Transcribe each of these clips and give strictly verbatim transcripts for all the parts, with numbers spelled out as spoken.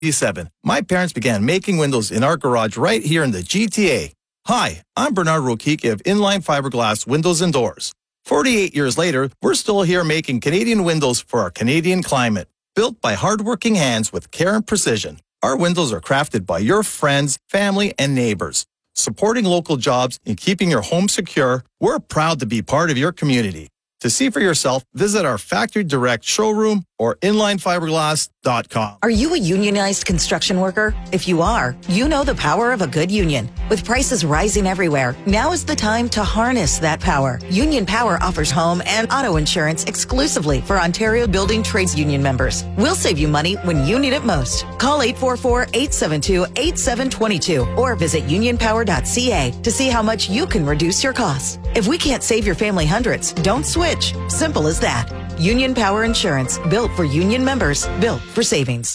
eighty-seven, my parents began making windows in our garage right here in the G T A. Hi, I'm Bernard Roquique of Inline Fiberglass Windows and Doors. forty-eight years later, we're still here making Canadian windows for our Canadian climate. Built by hardworking hands with care and precision, our windows are crafted by your friends, family, and neighbors. Supporting local jobs and keeping your home secure, we're proud to be part of your community. To see for yourself, visit our Factory Direct showroom or inline fiberglass dot com. Are you a unionized construction worker? If you are, you know the power of a good union. With prices rising everywhere, now is the time to harness that power. Union Power offers home and auto insurance exclusively for Ontario Building Trades Union members. We'll save you money when you need it most. Call eight four four, eight seven two, eight seven two two or visit union power dot c a to see how much you can reduce your costs. If we can't save your family hundreds, don't switch. Simple as that. Union Power Insurance, built for union members, built for savings.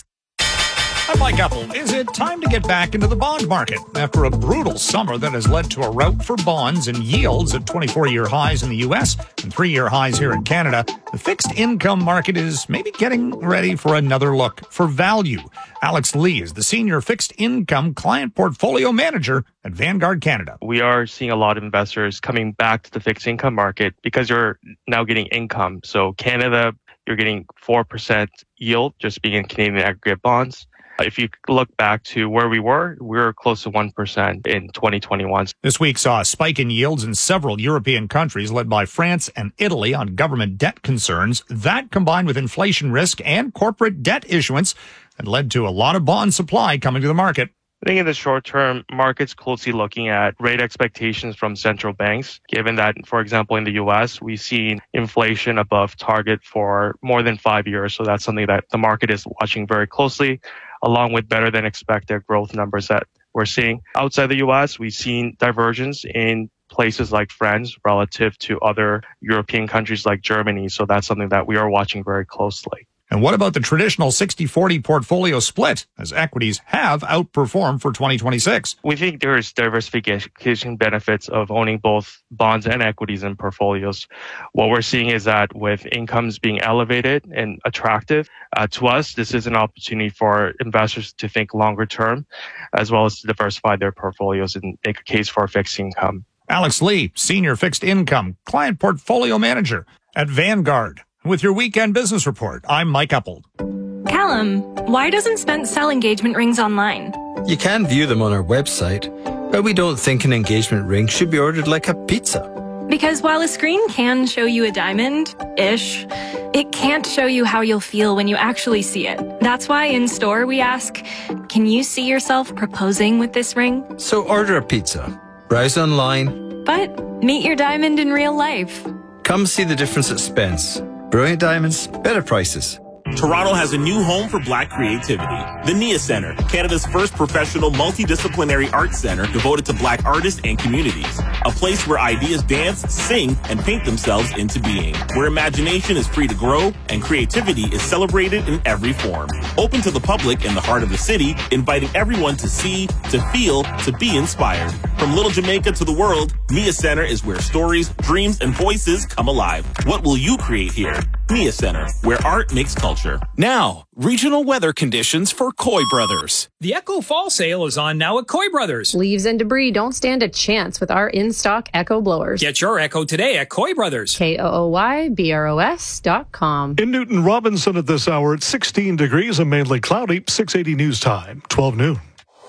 I'm Mike Apple. Is it time to get back into the bond market? After a brutal summer that has led to a rout for bonds and yields at twenty-four-year highs in the U S and three-year highs here in Canada, the fixed income market is maybe getting ready for another look for value. Alex Lee is the senior fixed income client portfolio manager at Vanguard Canada. We are seeing a lot of investors coming back to the fixed income market because you're now getting income. So Canada, you're getting four percent yield just being in Canadian aggregate bonds. If you look back to where we were, we were close to one percent in twenty twenty-one. This week saw a spike in yields in several European countries led by France and Italy on government debt concerns. That combined with inflation risk and corporate debt issuance had led to a lot of bond supply coming to the market. I think in the short term, markets closely looking at rate expectations from central banks, given that, for example, in the U S, we've seen inflation above target for more than five years. So that's something that the market is watching very closely, along with better than expected growth numbers that we're seeing. Outside the U S, we've seen divergence in places like France relative to other European countries like Germany. So that's something that we are watching very closely. And what about the traditional sixty forty portfolio split, as equities have outperformed for twenty twenty-six? We think there's diversification benefits of owning both bonds and equities in portfolios. What we're seeing is that with incomes being elevated and attractive, uh, to us, this is an opportunity for investors to think longer term, as well as to diversify their portfolios and make a case for fixed income. Alex Lee, senior fixed income client portfolio manager at Vanguard. With your weekend business report, I'm Mike Uppold. Callum, why doesn't Spence sell engagement rings online? You can view them on our website, but we don't think an engagement ring should be ordered like a pizza. Because while a screen can show you a diamond-ish, it can't show you how you'll feel when you actually see it. That's why in store we ask, can you see yourself proposing with this ring? So order a pizza, browse online, but meet your diamond in real life. Come see the difference at Spence. Brilliant diamonds, better prices. Toronto has a new home for Black creativity. The Nia Centre, Canada's first professional multidisciplinary arts center devoted to Black artists and communities. A place where ideas dance, sing, and paint themselves into being. Where imagination is free to grow and creativity is celebrated in every form. Open to the public in the heart of the city, inviting everyone to see, to feel, to be inspired. From Little Jamaica to the world, Nia Centre is where stories, dreams, and voices come alive. What will you create here? Nia Centre, where art makes culture. Now, regional weather conditions for Coy Brothers. The Echo Fall sale is on now at Coy Brothers. Leaves and debris don't stand a chance with our in-stock Echo blowers. Get your Echo today at Coy Brothers. K O O Y B R O S dot com. In Newton Robinson at this hour, it's sixteen degrees and mainly cloudy. six eighty news time, twelve noon.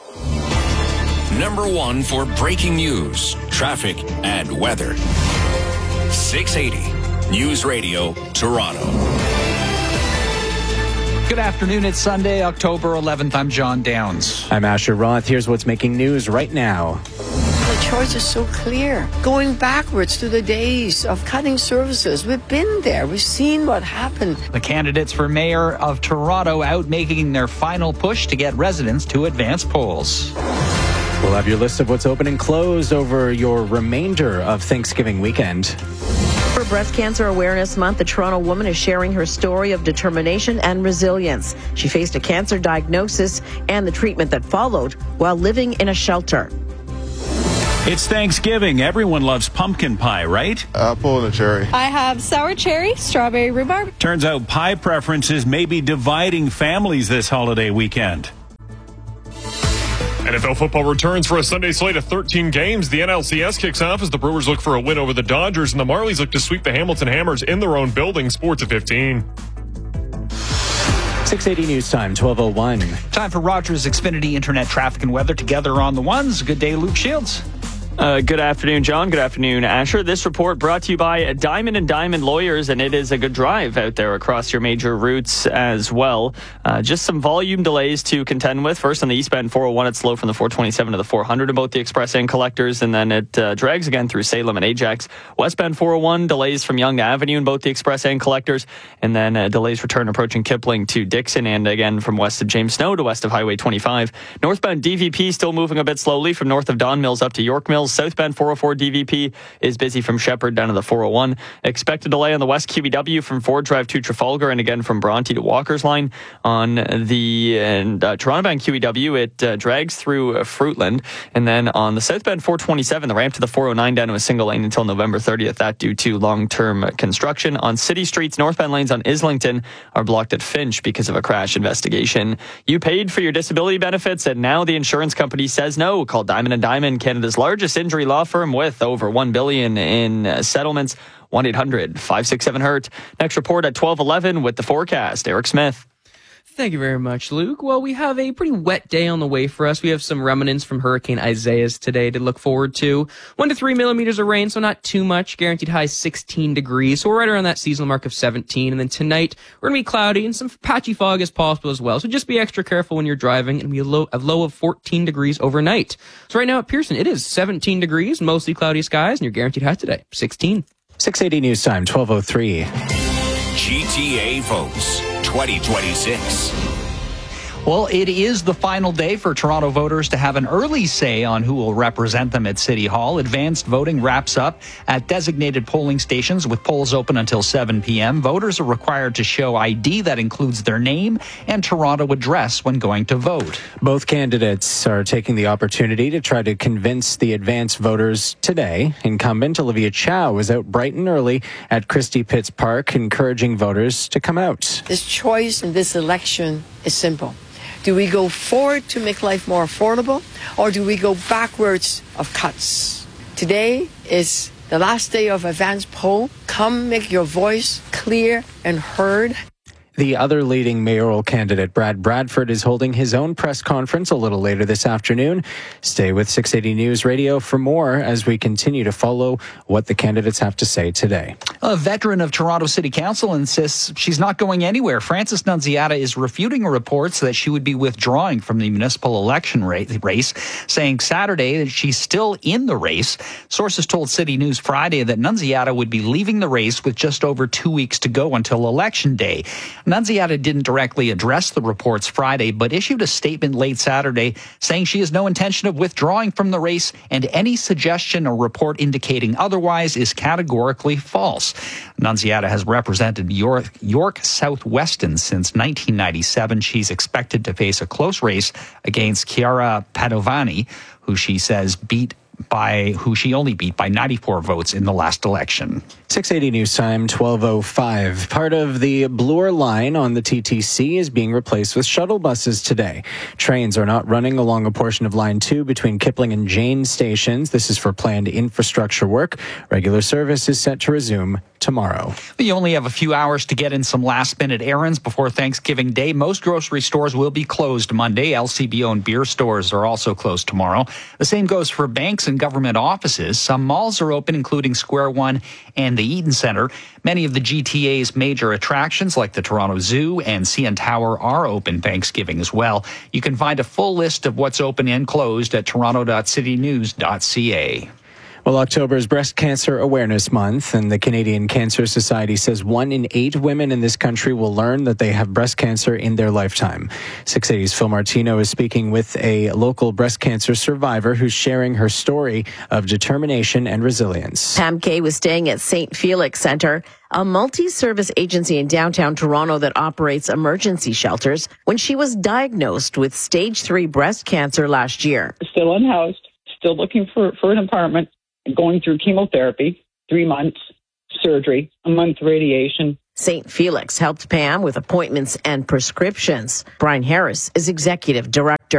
Number one for breaking news, traffic, and weather. six eighty News Radio, Toronto. Good afternoon. It's Sunday, October eleventh. I'm John Downs. I'm Asher Roth. Here's what's making news right now. The choice is so clear. Going backwards to the days of cutting services. We've been there. We've seen what happened. The candidates for mayor of Toronto out making their final push to get residents to advance polls. We'll have your list of what's open and closed over your remainder of Thanksgiving weekend. For Breast Cancer Awareness Month, the Toronto woman is sharing her story of determination and resilience. She faced a cancer diagnosis and the treatment that followed while living in a shelter. It's Thanksgiving. Everyone loves pumpkin pie, right? Apple and a cherry. I have sour cherry, strawberry rhubarb. Turns out pie preferences may be dividing families this holiday weekend. N F L football returns for a Sunday slate of thirteen games. The N L C S kicks off as the Brewers look for a win over the Dodgers, and the Marlies look to sweep the Hamilton Hammers in their own building. Sports at fifteen. six eighty News Time, twelve oh one. Time for Rogers Xfinity Internet Traffic and Weather together on the ones. Good day, Luke Shields. Uh, good afternoon, John. Good afternoon, Asher. This report brought to you by Diamond and Diamond Lawyers, and it is a good drive out there across your major routes as well. Uh, just some volume delays to contend with. First on the eastbound four oh one, it's slow from the four twenty-seven to the four hundred in both the express and collectors, and then it uh, drags again through Salem and Ajax. Westbound four oh one, delays from Yonge Avenue in both the express and collectors, and then uh, delays return approaching Kipling to Dixon, and again from west of James Snow to west of Highway twenty-five. Northbound D V P still moving a bit slowly from north of Don Mills up to York Mills. Southbound four oh four D V P is busy from Shepherd down to the four oh one. Expected delay on the west Q E W from Ford Drive to Trafalgar, and again from Bronte to Walker's Line. On the and, uh, Toronto-bound Q E W, it uh, drags through uh, Fruitland, and then on the southbound four twenty-seven, the ramp to the four oh nine down to a single lane until November thirtieth. That due to long-term construction. On city streets, northbound lanes on Islington are blocked at Finch because of a crash investigation. You paid for your disability benefits, and now the insurance company says no. Call Diamond and Diamond, Canada's largest injury law firm with over one billion dollars in uh, settlements. one eight hundred five six seven hurt. Next report at twelve eleven with the forecast. Eric Smith. Thank you very much, Luke. Well, we have a pretty wet day on the way for us. We have some remnants from Hurricane Isaias today to look forward to. One to three millimeters of rain, so not too much. Guaranteed high sixteen degrees, so we're right around that seasonal mark of seventeen. And then tonight, we're going to be cloudy and some patchy fog as possible as well. So just be extra careful when you're driving, and we have a low, a low of fourteen degrees overnight. So right now at Pearson, it is seventeen degrees, mostly cloudy skies, and your guaranteed high today, sixteen. six eighty News Time, twelve oh three. G T A votes twenty twenty-six. Well, it is the final day for Toronto voters to have an early say on who will represent them at City Hall. Advanced voting wraps up at designated polling stations with polls open until seven p.m. Voters are required to show I D that includes their name and Toronto address when going to vote. Both candidates are taking the opportunity to try to convince the advanced voters today. Incumbent Olivia Chow was out bright and early at Christie Pitts Park, encouraging voters to come out. This choice in this election is simple. Do we go forward to make life more affordable, or do we go backwards of cuts? Today is the last day of advanced poll. Come make your voice clear and heard. The other leading mayoral candidate, Brad Bradford, is holding his own press conference a little later this afternoon. Stay with six eighty News Radio for more as we continue to follow what the candidates have to say today. A veteran of Toronto City Council insists she's not going anywhere. Frances Nunziata is refuting reports that she would be withdrawing from the municipal election race, saying Saturday that she's still in the race. Sources told City News Friday that Nunziata would be leaving the race with just over two weeks to go until Election Day. Nunziata didn't directly address the reports Friday, but issued a statement late Saturday saying she has no intention of withdrawing from the race, and any suggestion or report indicating otherwise is categorically false. Nunziata has represented York, York South-Weston since nineteen ninety-seven. She's expected to face a close race against Chiara Padovani, who she says beat by who she only beat by ninety-four votes in the last election. six eighty News Time, twelve oh five. Part of the Bloor line on the T T C is being replaced with shuttle buses today. Trains are not running along a portion of Line two between Kipling and Jane stations. This is for planned infrastructure work. Regular service is set to resume tomorrow. You only have a few hours to get in some last-minute errands before Thanksgiving Day. Most grocery stores will be closed Monday. L C B O and beer stores are also closed tomorrow. The same goes for banks and government offices. Some malls are open, including Square One and the Eaton Centre. Many of the G T A's major attractions, like the Toronto Zoo and C N Tower, are open Thanksgiving as well. You can find a full list of what's open and closed at toronto dot city news dot c a. Well, October is Breast Cancer Awareness Month, and the Canadian Cancer Society says one in eight women in this country will learn that they have breast cancer in their lifetime. six eighty's Phil Martino is speaking with a local breast cancer survivor who's sharing her story of determination and resilience. Pam Kay was staying at Saint Felix Centre, a multi-service agency in downtown Toronto that operates emergency shelters, when she was diagnosed with stage three breast cancer last year. Still unhoused, still looking for, for an apartment, going through chemotherapy, three months, surgery, a month radiation. Saint Felix helped Pam with appointments and prescriptions. Brian Harris is executive director.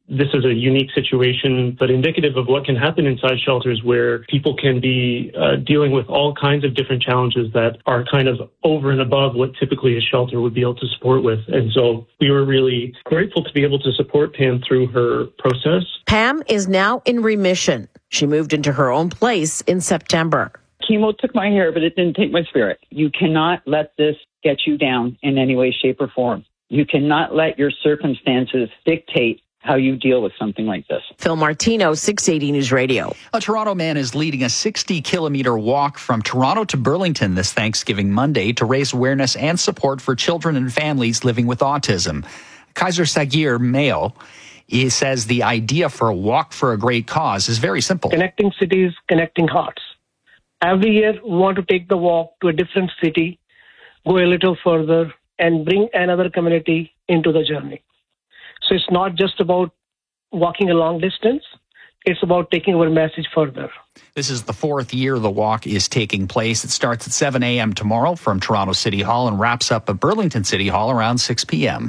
this is a unique situation, but indicative of what can happen inside shelters where people can be uh, dealing with all kinds of different challenges that are kind of over and above what typically a shelter would be able to support with. And so we were really grateful to be able to support Pam through her process. Pam is now in remission. She moved into her own place in September. Chemo took my hair, but it didn't take my spirit. You cannot let this get you down in any way, shape, or form. You cannot let your circumstances dictate how you deal with something like this. Phil Martino, six eighty News Radio. A Toronto man is leading a sixty-kilometer walk from Toronto to Burlington this Thanksgiving Monday to raise awareness and support for children and families living with autism. Kaiser Sagir Mayo he says the idea for a walk for a great cause is very simple. Connecting cities, connecting hearts. Every year, we want to take the walk to a different city, go a little further, and bring another community into the journey. So it's not just about walking a long distance. It's about taking our message further. This is the fourth year the walk is taking place. It starts at seven a.m. tomorrow from Toronto City Hall and wraps up at Burlington City Hall around six p.m.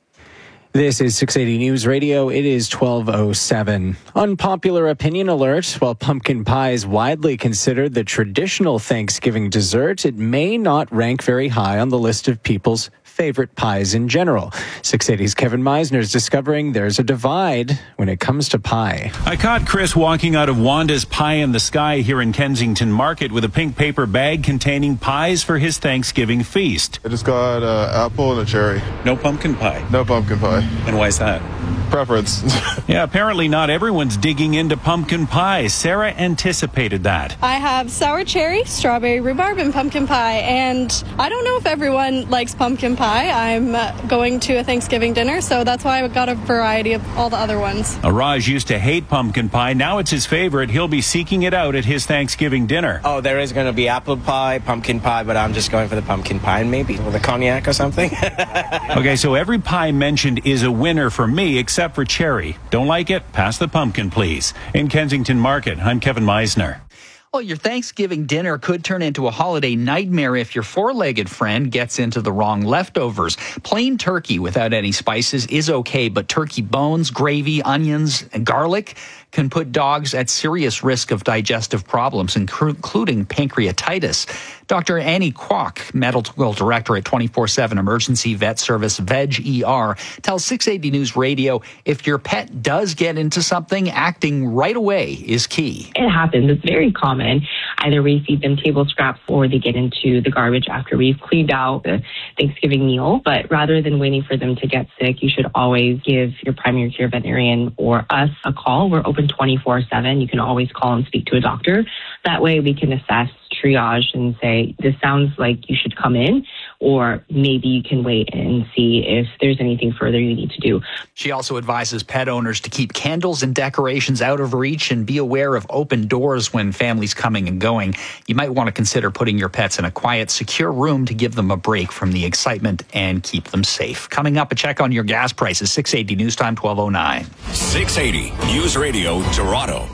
This is six eighty News Radio. It is twelve oh seven. Unpopular opinion alert. While pumpkin pie is widely considered the traditional Thanksgiving dessert, it may not rank very high on the list of people's favorite pies in general. six eighty's Kevin Meisner is discovering there's a divide when it comes to pie. I caught Chris walking out of Wanda's Pie in the Sky here in Kensington Market with a pink paper bag containing pies for his Thanksgiving feast. I just got an apple and a cherry. No pumpkin pie? No pumpkin pie. And why is that? Preference. Yeah, apparently not everyone's digging into pumpkin pie. Sarah anticipated that. I have sour cherry, strawberry rhubarb, and pumpkin pie. And I don't know if everyone likes pumpkin pie. I'm uh, going to a Thanksgiving dinner, so that's why I got a variety of all the other ones. Raj used to hate pumpkin pie. Now it's his favorite. He'll be seeking it out at his Thanksgiving dinner. Oh, there is going to be apple pie, pumpkin pie, but I'm just going for the pumpkin pie, and maybe with a cognac or something. Okay, so every pie mentioned is a winner for me, except for cherry. Don't like it? Pass the pumpkin, please. In Kensington Market, I'm Kevin Meisner. Well, your Thanksgiving dinner could turn into a holiday nightmare if your four-legged friend gets into the wrong leftovers. Plain turkey without any spices is okay, but turkey bones, gravy, onions, and garlic can put dogs at serious risk of digestive problems, including pancreatitis. Doctor Annie Kwok, medical director at twenty-four seven Emergency Vet Service Veg E R, tells six eighty News Radio if your pet does get into something, acting right away is key. It happens. It's very common. Either we feed them table scraps or they get into the garbage after we've cleaned out the Thanksgiving meal. But rather than waiting for them to get sick, you should always give your primary care veterinarian or us a call. We're open twenty-four seven. You can always call and speak to a doctor. That way we can assess, triage, and say, this sounds like you should come in, or maybe you can wait and see if there's anything further you need to do. She also advises pet owners to keep candles and decorations out of reach and be aware of open doors when families coming and going. You might want to consider putting your pets in a quiet, secure room to give them a break from the excitement and keep them safe. Coming up, a check on your gas prices. six eighty News Time, twelve oh nine. six eighty News Radio, Toronto.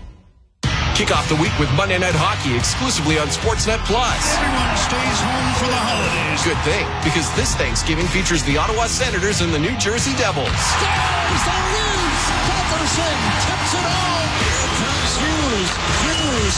Kick off the week with Monday Night Hockey exclusively on Sportsnet Plus. Everyone stays home for the holidays. Good thing, because this Thanksgiving features the Ottawa Senators and the New Jersey Devils. Stars, there it is! Patterson tips it on. Here comes Hughes. Hughes,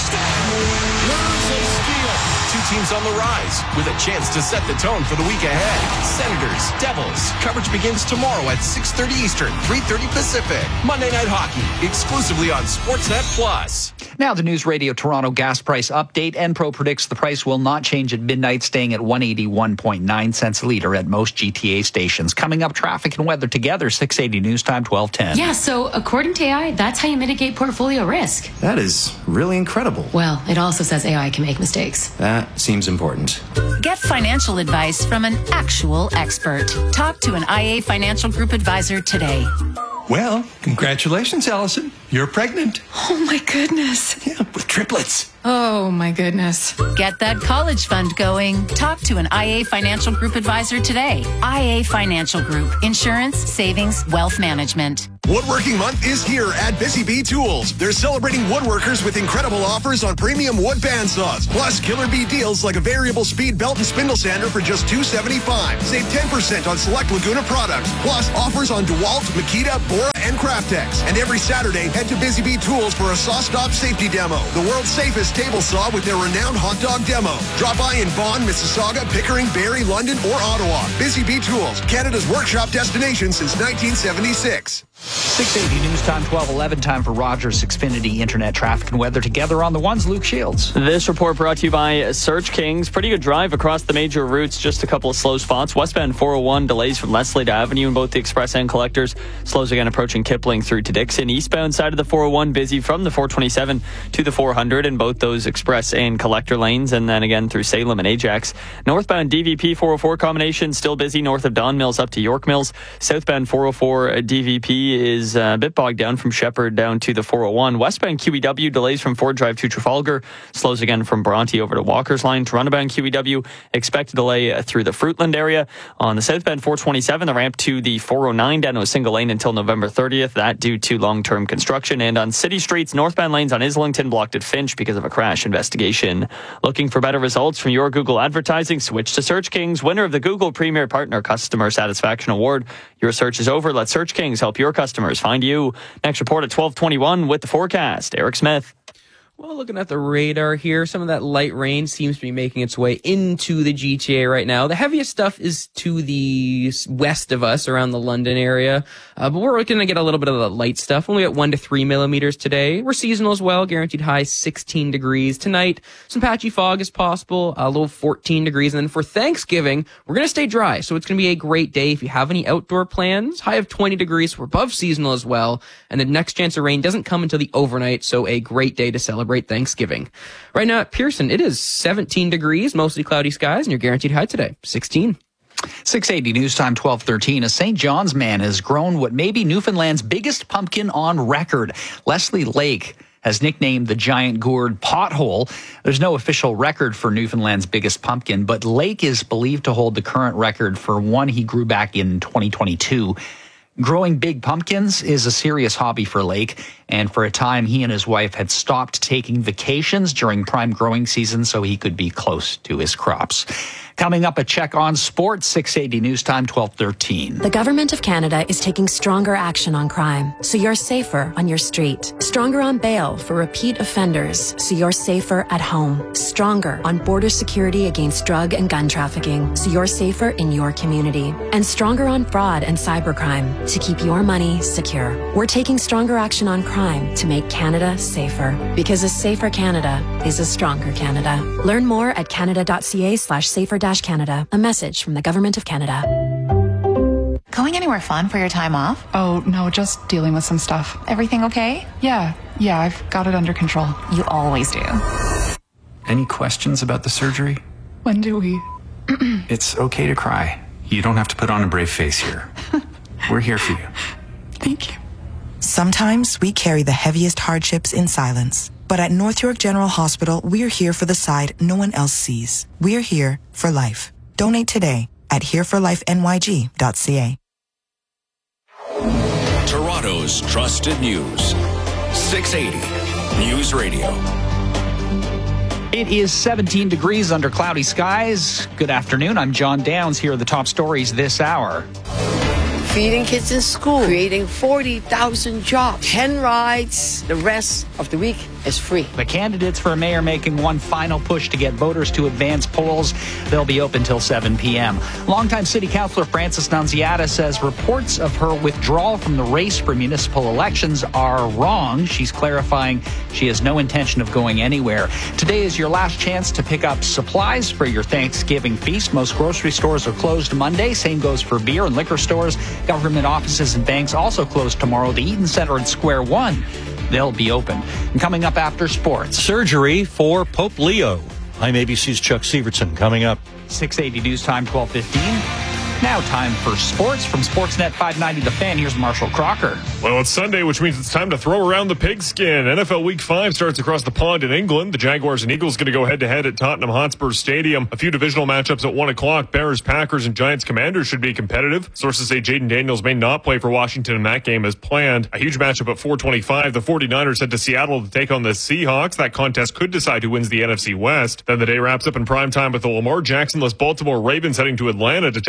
nerves of steel. Two teams on the rise with a chance to set the tone for the week ahead. Senators, Devils. Coverage begins tomorrow at six thirty Eastern, three thirty Pacific. Monday Night Hockey exclusively on Sportsnet Plus. Now the News Radio Toronto gas price update. Enpro predicts the price will not change at midnight, staying at one eighty-one point nine cents a litre at most G T A stations. Coming up, traffic and weather together. six eighty News Time, twelve ten. Yeah, so according to A I, that's how you mitigate portfolio risk. That is really incredible. Well, it also says A I can make mistakes. That seems important. Get financial advice from an actual expert. Talk to an I A Financial Group advisor today. Well, congratulations, Allison. You're pregnant. Oh, my goodness. Yeah, with triplets. Oh, my goodness. Get that college fund going. Talk to an I A Financial Group advisor today. I A Financial Group. Insurance, savings, wealth management. Woodworking Month is here at Busy Bee Tools. They're celebrating woodworkers with incredible offers on premium wood bandsaws, plus killer bee deals like a variable speed belt and spindle sander for just two seventy-five. Save ten percent on select Laguna products, plus offers on DeWalt, Makita, Bora, and Craftex. And every Saturday, head to Busy Bee Tools for a saw stop safety demo. The world's safest table saw with their renowned hot dog demo. Drop by in Vaughan, Mississauga, Pickering, Barrie, London, or Ottawa. Busy Bee Tools, Canada's workshop destination since nineteen seventy-six. six eighty News Time, twelve eleven. Time for Rogers Xfinity Internet traffic and weather together on the ones. Luke Shields. This report brought to you by Search Kings. Pretty good drive across the major routes. Just a couple of slow spots. Westbound four oh one delays from Leslie to Avenue in both the Express and Collectors. Slows again approaching Kipling through to Dixon. Eastbound side of the four oh one busy from the four twenty-seven to the four hundred in both those Express and Collector lanes. And then again through Salem and Ajax. Northbound D V P four oh four combination still busy north of Don Mills up to York Mills. Southbound four oh four D V P is a bit bogged down from Shepherd down to the four oh one. Westbound Q E W delays from Ford Drive to Trafalgar. Slows again from Bronte over to Walker's Line. Toronto-bound Q E W expect a delay through the Fruitland area. On the southbound four twenty-seven, the ramp to the four oh nine down to a single lane until November thirtieth. That due to long-term construction. And on city streets, northbound lanes on Islington blocked at Finch because of a crash investigation. Looking for better results from your Google advertising? Switch to Search Kings, winner of the Google Premier Partner Customer Satisfaction Award. Your search is over. Let Search Kings help your customers find you. Next report at twelve twenty-one with the forecast. Eric Smith. Well, looking at the radar here, some of that light rain seems to be making its way into the G T A right now. The heaviest stuff is to the west of us, around the London area. Uh, but we're going to get a little bit of the light stuff. Only at one to three millimeters today. We're seasonal as well. Guaranteed high sixteen degrees. Tonight, some patchy fog is possible. A little fourteen degrees. And then for Thanksgiving, we're going to stay dry. So it's going to be a great day if you have any outdoor plans. High of twenty degrees. We're above seasonal as well. And the next chance of rain doesn't come until the overnight. So a great day to celebrate Thanksgiving. Right now at Pearson, it is seventeen degrees, mostly cloudy skies, and your guaranteed high today, sixteen. six eighty News Time, twelve thirteen. A Saint John's man has grown what may be Newfoundland's biggest pumpkin on record. Leslie Lake has nicknamed the giant gourd Pothole. There's no official record for Newfoundland's biggest pumpkin, but Lake is believed to hold the current record for one he grew back in twenty twenty-two. Growing big pumpkins is a serious hobby for Lake, and for a time he and his wife had stopped taking vacations during prime growing season so he could be close to his crops. Coming up, a check on sports, six eighty News Time, twelve thirteen. The Government of Canada is taking stronger action on crime, so you're safer on your street. Stronger on bail for repeat offenders, so you're safer at home. Stronger on border security against drug and gun trafficking, so you're safer in your community. And stronger on fraud and cybercrime, to keep your money secure. We're taking stronger action on crime to make Canada safer. Because a safer Canada is a stronger Canada. Learn more at canada.ca slash safer dash Canada. A message from the Government of Canada. Going anywhere fun for your time off? Oh, no, just dealing with some stuff. Everything okay? Yeah, yeah, I've got it under control. You always do. Any questions about the surgery? When do we? It's okay to cry. You don't have to put on a brave face here. We're here for you. Thank you. Sometimes we carry the heaviest hardships in silence. But at North York General Hospital, we're here for the side no one else sees. We're here for life. Donate today at here for life N Y G dot C A. Toronto's trusted news. six eighty News Radio. It is seventeen degrees under cloudy skies. Good afternoon. I'm John Downs. Here are the top stories this hour. Feeding kids in school, creating forty thousand jobs, ten rides. The rest of the week is free. The candidates for mayor making one final push to get voters to advance polls. They'll be open till seven p.m. Longtime City Councilor Frances Nunziata says reports of her withdrawal from the race for municipal elections are wrong. She's clarifying she has no intention of going anywhere. Today is your last chance to pick up supplies for your Thanksgiving feast. Most grocery stores are closed Monday. Same goes for beer and liquor stores. Government offices and banks also closed tomorrow. The Eaton Center and Square One, they'll be open. And coming up after sports. Surgery for Pope Leo. I'm A B C's Chuck Severson coming up. six eighty News Time, twelve fifteen. Now time for sports from Sportsnet five ninety The Fan. Here's Marshall Crocker. Well, it's Sunday, which means it's time to throw around the pigskin. N F L Week five starts across the pond in England. The Jaguars and Eagles going to go head-to-head at Tottenham Hotspur Stadium. A few divisional matchups at one o'clock. Bears, Packers, and Giants Commanders should be competitive. Sources say Jaden Daniels may not play for Washington in that game as planned. A huge matchup at four twenty-five. The 49ers head to Seattle to take on the Seahawks. That contest could decide who wins the N F C West. Then the day wraps up in primetime with the Lamar Jackson-less Baltimore Ravens heading to Atlanta to take on the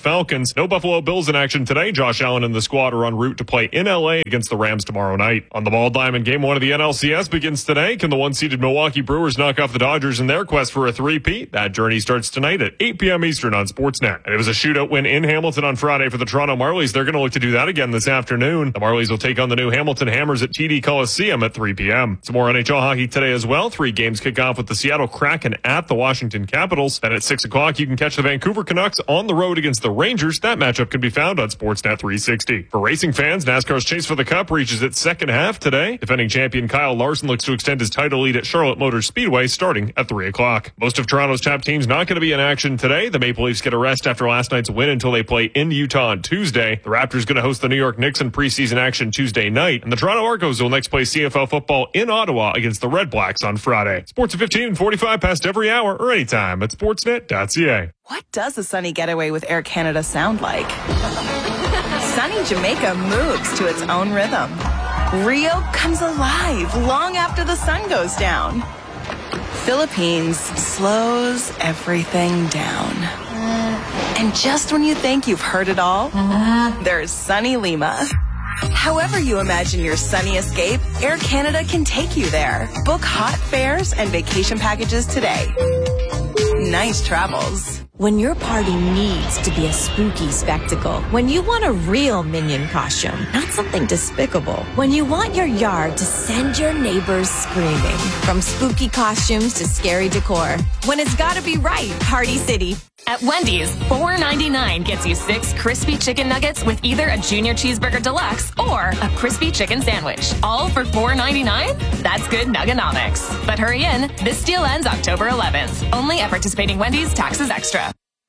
Falcons. No Buffalo Bills in action today. Josh Allen and the squad are en route to play in L A against the Rams tomorrow night. On the Ball Diamond, game one of the N L C S begins today. Can the one-seeded Milwaukee Brewers knock off the Dodgers in their quest for a three-peat? That journey starts tonight at eight p.m. Eastern on Sportsnet. And it was a shootout win in Hamilton on Friday for the Toronto Marlies. They're going to look to do that again this afternoon. The Marlies will take on the new Hamilton Hammers at T D Coliseum at three p.m. Some more N H L hockey today as well. Three games kick off with the Seattle Kraken at the Washington Capitals. Then at six o'clock, you can catch the Vancouver Canucks on the road against the Rangers. That matchup can be found on Sportsnet three sixty. For racing fans, NASCAR's chase for the Cup reaches its second half today. Defending champion Kyle Larson looks to extend his title lead at Charlotte Motor Speedway starting at three o'clock. Most of Toronto's top teams not going to be in action today. The Maple Leafs get a rest after last night's win until they play in Utah on Tuesday. The Raptors going to host the New York Knicks in preseason action Tuesday night. And the Toronto Argos will next play C F L football in Ottawa against the Red Blacks on Friday. Sports at fifteen and forty-five past every hour or anytime at sportsnet dot c a. What does a sunny getaway with Air Canada sound like? Sunny Jamaica moves to its own rhythm. Rio comes alive long after the sun goes down. Philippines slows everything down. And just when you think you've heard it all, there's sunny Lima. However you imagine your sunny escape, Air Canada can take you there. Book hot fares and vacation packages today. Nice travels. When your party needs to be a spooky spectacle. When you want a real Minion costume, not something despicable. When you want your yard to send your neighbors screaming. From spooky costumes to scary decor. When it's gotta be right, Party City. At Wendy's, four ninety-nine gets you six crispy chicken nuggets with either a Junior Cheeseburger Deluxe or a crispy chicken sandwich. All for four ninety-nine? That's good Nugganomics. But hurry in, this deal ends October eleventh. Only at participating Wendy's, taxes extra.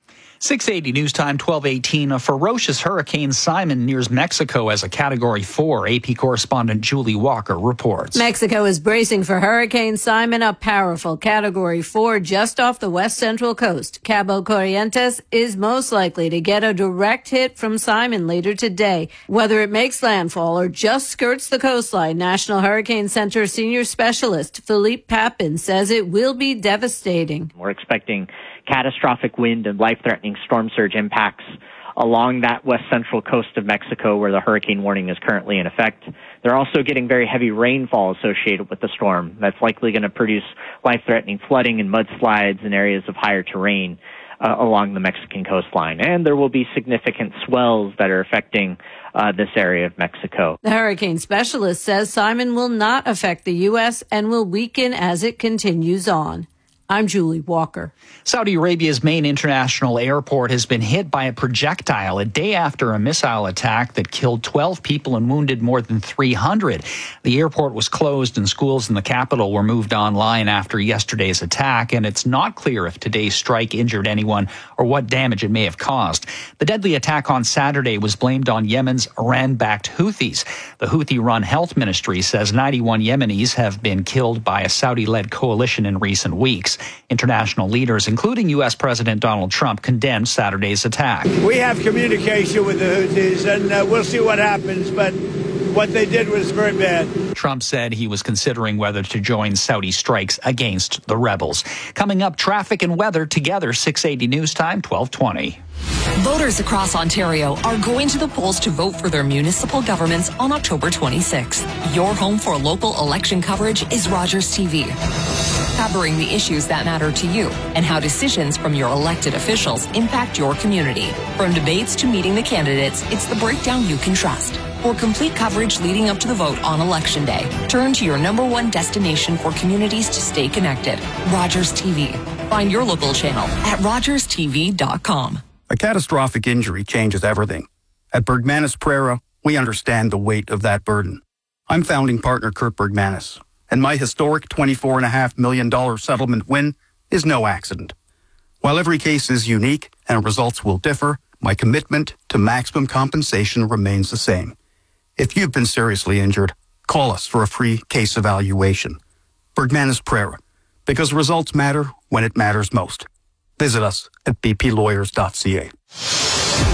six eighty News Time, twelve eighteen. A ferocious Hurricane Simon nears Mexico as a Category four. A P correspondent Julie Walker reports. Mexico is bracing for Hurricane Simon, a powerful Category four just off the west central coast. Cabo Corrientes is most likely to get a direct hit from Simon later today. Whether it makes landfall or just skirts the coastline, National Hurricane Center senior specialist Philippe Papin says it will be devastating. We're expecting catastrophic wind and life-threatening storm surge impacts along that west central coast of Mexico where the hurricane warning is currently in effect. They're also getting very heavy rainfall associated with the storm. That's likely going to produce life-threatening flooding and mudslides in areas of higher terrain uh, along the Mexican coastline. And there will be significant swells that are affecting uh, this area of Mexico. The hurricane specialist says Simon will not affect the U S and will weaken as it continues on. I'm Julie Walker. Saudi Arabia's main international airport has been hit by a projectile a day after a missile attack that killed twelve people and wounded more than three hundred. The airport was closed and schools in the capital were moved online after yesterday's attack, and it's not clear if today's strike injured anyone or what damage it may have caused. The deadly attack on Saturday was blamed on Yemen's Iran-backed Houthis. The Houthi-run health ministry says ninety-one Yemenis have been killed by a Saudi-led coalition in recent weeks. International leaders, including U S President Donald Trump, condemned Saturday's attack. We have communication with the Houthis, and uh, we'll see what happens, but what they did was very bad. Trump said he was considering whether to join Saudi strikes against the rebels. Coming up, traffic and weather together, six eighty News Time, twelve twenty. Voters across Ontario are going to the polls to vote for their municipal governments on October twenty-sixth. Your home for local election coverage is Rogers T V. Covering the issues that matter to you and how decisions from your elected officials impact your community. From debates to meeting the candidates, it's the breakdown you can trust. For complete coverage leading up to the vote on Election Day, turn to your number one destination for communities to stay connected, Rogers T V. Find your local channel at rogers t v dot com. A catastrophic injury changes everything. At Bergmanis Prera, we understand the weight of that burden. I'm founding partner Kurt Bergmanis, and my historic twenty-four point five million dollars settlement win is no accident. While every case is unique and results will differ, my commitment to maximum compensation remains the same. If you've been seriously injured, call us for a free case evaluation. Bergmanis Prera, because results matter when it matters most. Visit us at b p lawyers dot c a.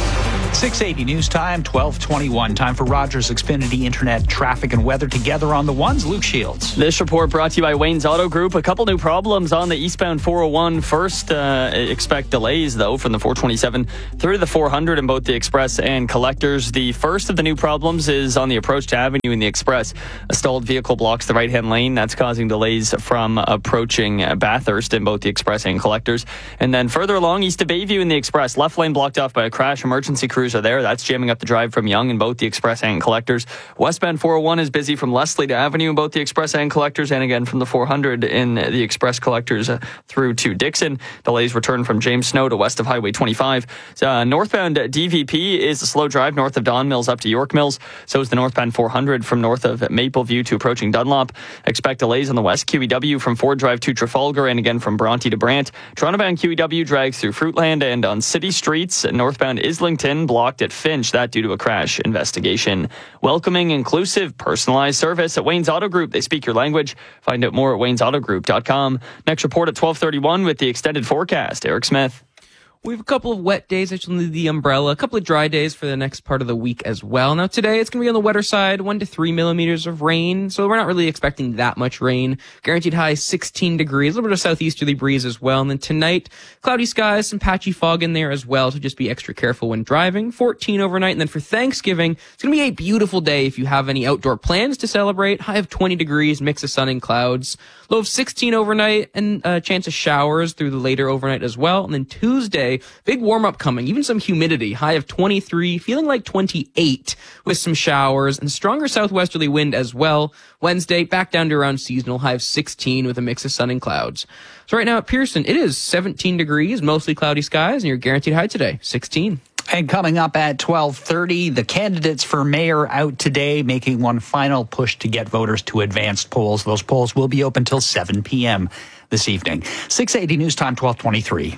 six eighty News Time, twelve twenty-one. Time for Rogers Xfinity Internet traffic and weather together on the ones. Luke Shields. This report brought to you by Wayne's Auto Group. A couple new problems on the eastbound four oh one. First, uh, expect delays, though, from the four twenty-seven through the four hundred in both the Express and Collectors. The first of the new problems is on the approach to Avenue in the Express. A stalled vehicle blocks the right-hand lane. That's causing delays from approaching Bathurst in both the Express and Collectors. And then further along, east of Bayview in the Express, left lane blocked off by a crash. Emergency crews are there. That's jamming up the drive from Yonge in both the Express and Collectors. Westbound four oh one is busy from Leslie to Avenue in both the Express and Collectors, and again from the four hundred in the Express Collectors uh, through to Dixon. Delays return from James Snow to west of Highway twenty-five. Uh, northbound D V P is a slow drive north of Don Mills up to York Mills. So is the northbound four hundred from north of Mapleview to approaching Dunlop. Expect delays on the west Q E W from Ford Drive to Trafalgar, and again from Bronte to Brant. Toronto-bound Q E W drags through Fruitland, and on city streets, northbound Islington blocked at Finch, that due to a crash investigation. Welcoming, inclusive, personalized service at Wayne's Auto Group. They speak your language. Find out more at waynes auto group dot com. Next report at twelve thirty-one with the extended forecast. Eric Smith. We have a couple of wet days, actually need the umbrella, a couple of dry days for the next part of the week as well. Now today it's going to be on the wetter side, one to three millimeters of rain, so we're not really expecting that much rain. Guaranteed high sixteen degrees, a little bit of southeasterly breeze as well. And then tonight, cloudy skies, some patchy fog in there as well, so just be extra careful when driving. fourteen overnight, and then for Thanksgiving, it's going to be a beautiful day if you have any outdoor plans to celebrate. High of twenty degrees, mix of sun and clouds. Low of sixteen overnight, and a chance of showers through the later overnight as well. And then Tuesday, big warm-up coming, even some humidity. High of twenty-three, feeling like twenty-eight with some showers and stronger southwesterly wind as well. Wednesday, back down to around seasonal, high of sixteen with a mix of sun and clouds. So right now at Pearson, it is seventeen degrees, mostly cloudy skies, and your guaranteed high today, sixteen. And coming up at twelve thirty, the candidates for mayor out today, making one final push to get voters to advanced polls. Those polls will be open till seven p.m. this evening. six eighty News Time, twelve twenty-three.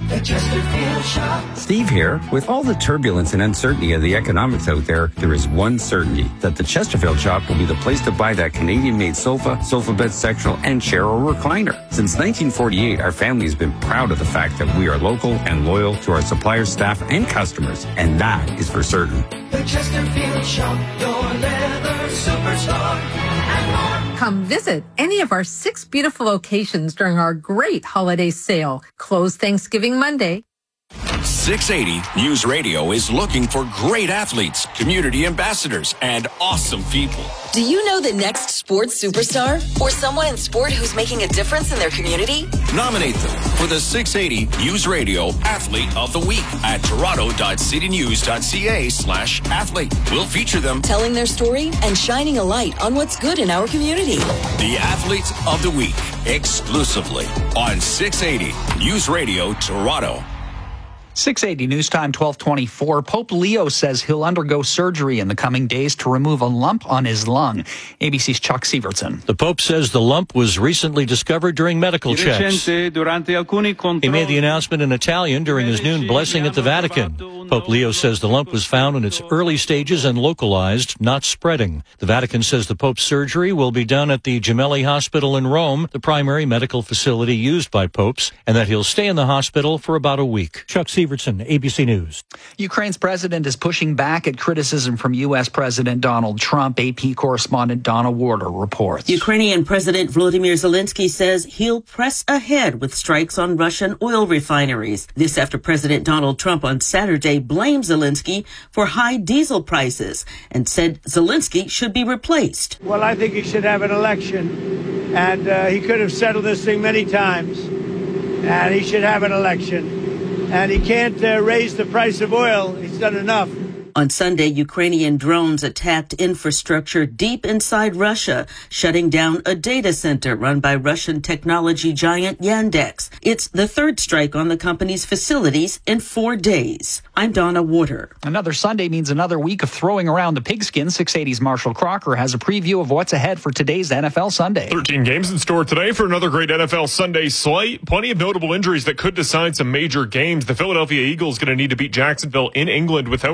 Steve here. With all the turbulence and uncertainty of the economics out there, there is one certainty, that the Chesterfield Shop will be the place to buy that Canadian-made sofa, sofa bed sectional, and chair or recliner. Since nineteen forty-eight, our family has been proud of the fact that we are local and loyal to our suppliers, staff, and customers, and that is for certain. The Chesterfield Shop, your leather superstar, and more. Come visit any of our six beautiful locations during our great holiday sale. Closed Thanksgiving Monday. six eighty News Radio is looking for great athletes, community ambassadors, and awesome people. Do you know the next sports superstar? Or someone in sport who's making a difference in their community? Nominate them for the six eighty News Radio Athlete of the Week at toronto.citynews.ca slash athlete. We'll feature them telling their story and shining a light on what's good in our community. The Athlete of the Week, exclusively on six eighty News Radio Toronto. six eighty News Time, twelve twenty-four. Pope Leo says he'll undergo surgery in the coming days to remove a lump on his lung. A B C's Chuck Sievertson. The Pope says the lump was recently discovered during medical checks. He made the announcement in Italian during his noon blessing at the Vatican. Pope Leo says the lump was found in its early stages and localized, not spreading. The Vatican says the Pope's surgery will be done at the Gemelli Hospital in Rome, the primary medical facility used by popes, and that he'll stay in the hospital for about a week. Chuck Sievertson, A B C News. Ukraine's president is pushing back at criticism from U S. President Donald Trump. A P correspondent Donna Warder reports. Ukrainian President Volodymyr Zelensky says he'll press ahead with strikes on Russian oil refineries. This after President Donald Trump on Saturday blamed Zelensky for high diesel prices and said Zelensky should be replaced. Well, I think he should have an election, and uh, he could have settled this thing many times, and he should have an election. And he can't uh, raise the price of oil. He's done enough. On Sunday, Ukrainian drones attacked infrastructure deep inside Russia, shutting down a data center run by Russian technology giant Yandex. It's the third strike on the company's facilities in four days. I'm Donna Warder. Another Sunday means another week of throwing around the pigskin. six eighty's Marshall Crocker has a preview of what's ahead for today's N F L Sunday. thirteen games in store today for another great N F L Sunday slate. Plenty of notable injuries that could decide some major games. The Philadelphia Eagles going to need to beat Jacksonville in England without running back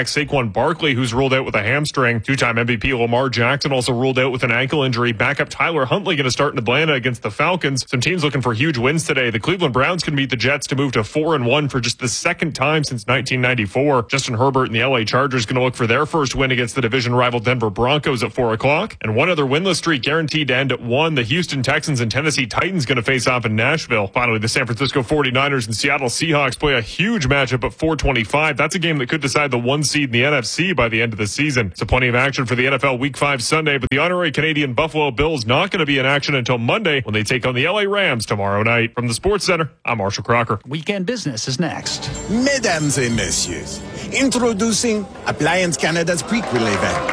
Saquon Barkley, who's ruled out with a hamstring. Two-time M V P Lamar Jackson also ruled out with an ankle injury. Backup Tyler Huntley going to start in Atlanta against the Falcons. Some teams looking for huge wins today. The Cleveland Browns can beat the Jets to move to four and one for just the second time since nineteen ninety-four. Justin Herbert and the L A Chargers going to look for their first win against the division rival Denver Broncos at four o'clock. And one other winless streak guaranteed to end at one. The Houston Texans and Tennessee Titans going to face off in Nashville. Finally, the San Francisco forty-niners and Seattle Seahawks play a huge matchup at four twenty-five. That's a game that could decide the one seed in the N F C by the end of the season. So plenty of action for the N F L Week five Sunday, but the honorary Canadian Buffalo Bills not going to be in action until Monday when they take on the L A Rams tomorrow night. From the Sports Center, I'm Marshall Crocker. Weekend Business is next. Mesdames et messieurs, introducing Appliance Canada's prequel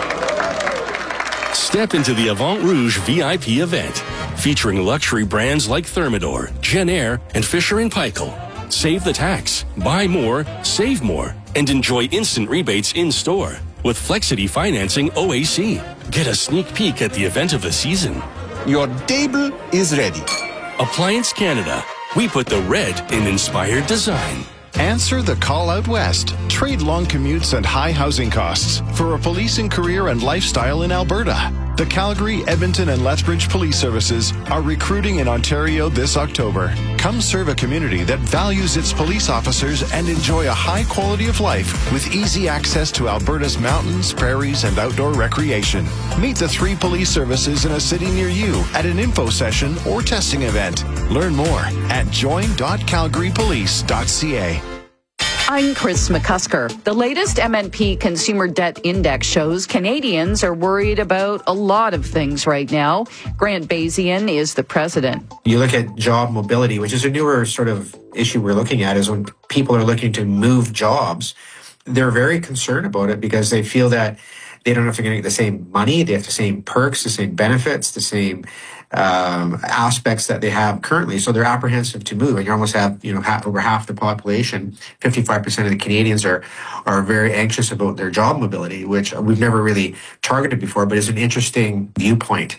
event. Step into the Avant Rouge V I P event, featuring luxury brands like Thermador, Genair, and Fisher and Paykel. Save the tax, buy more, save more, and enjoy instant rebates in-store with Flexity Financing O A C. Get a sneak peek at the event of the season. Your table is ready. Appliance Canada. We put the red in inspired design. Answer the call out west. Trade long commutes and high housing costs for a policing career and lifestyle in Alberta. The Calgary, Edmonton, and Lethbridge Police Services are recruiting in Ontario this October. Come serve a community that values its police officers and enjoy a high quality of life with easy access to Alberta's mountains, prairies, and outdoor recreation. Meet the three police services in a city near you at an info session or testing event. Learn more at join dot calgary police dot c a. I'm Chris McCusker. The latest M N P Consumer Debt Index shows Canadians are worried about a lot of things right now. Grant Bazian is the president. You look at job mobility, which is a newer sort of issue we're looking at, is when people are looking to move jobs, they're very concerned about it because they feel that they don't know if they're going to get the same money, they have the same perks, the same benefits, the same um, aspects that they have currently. So they're apprehensive to move. And you almost have, you know, half, over half the population, fifty-five percent of the Canadians are, are very anxious about their job mobility, which we've never really targeted before, but is an interesting viewpoint.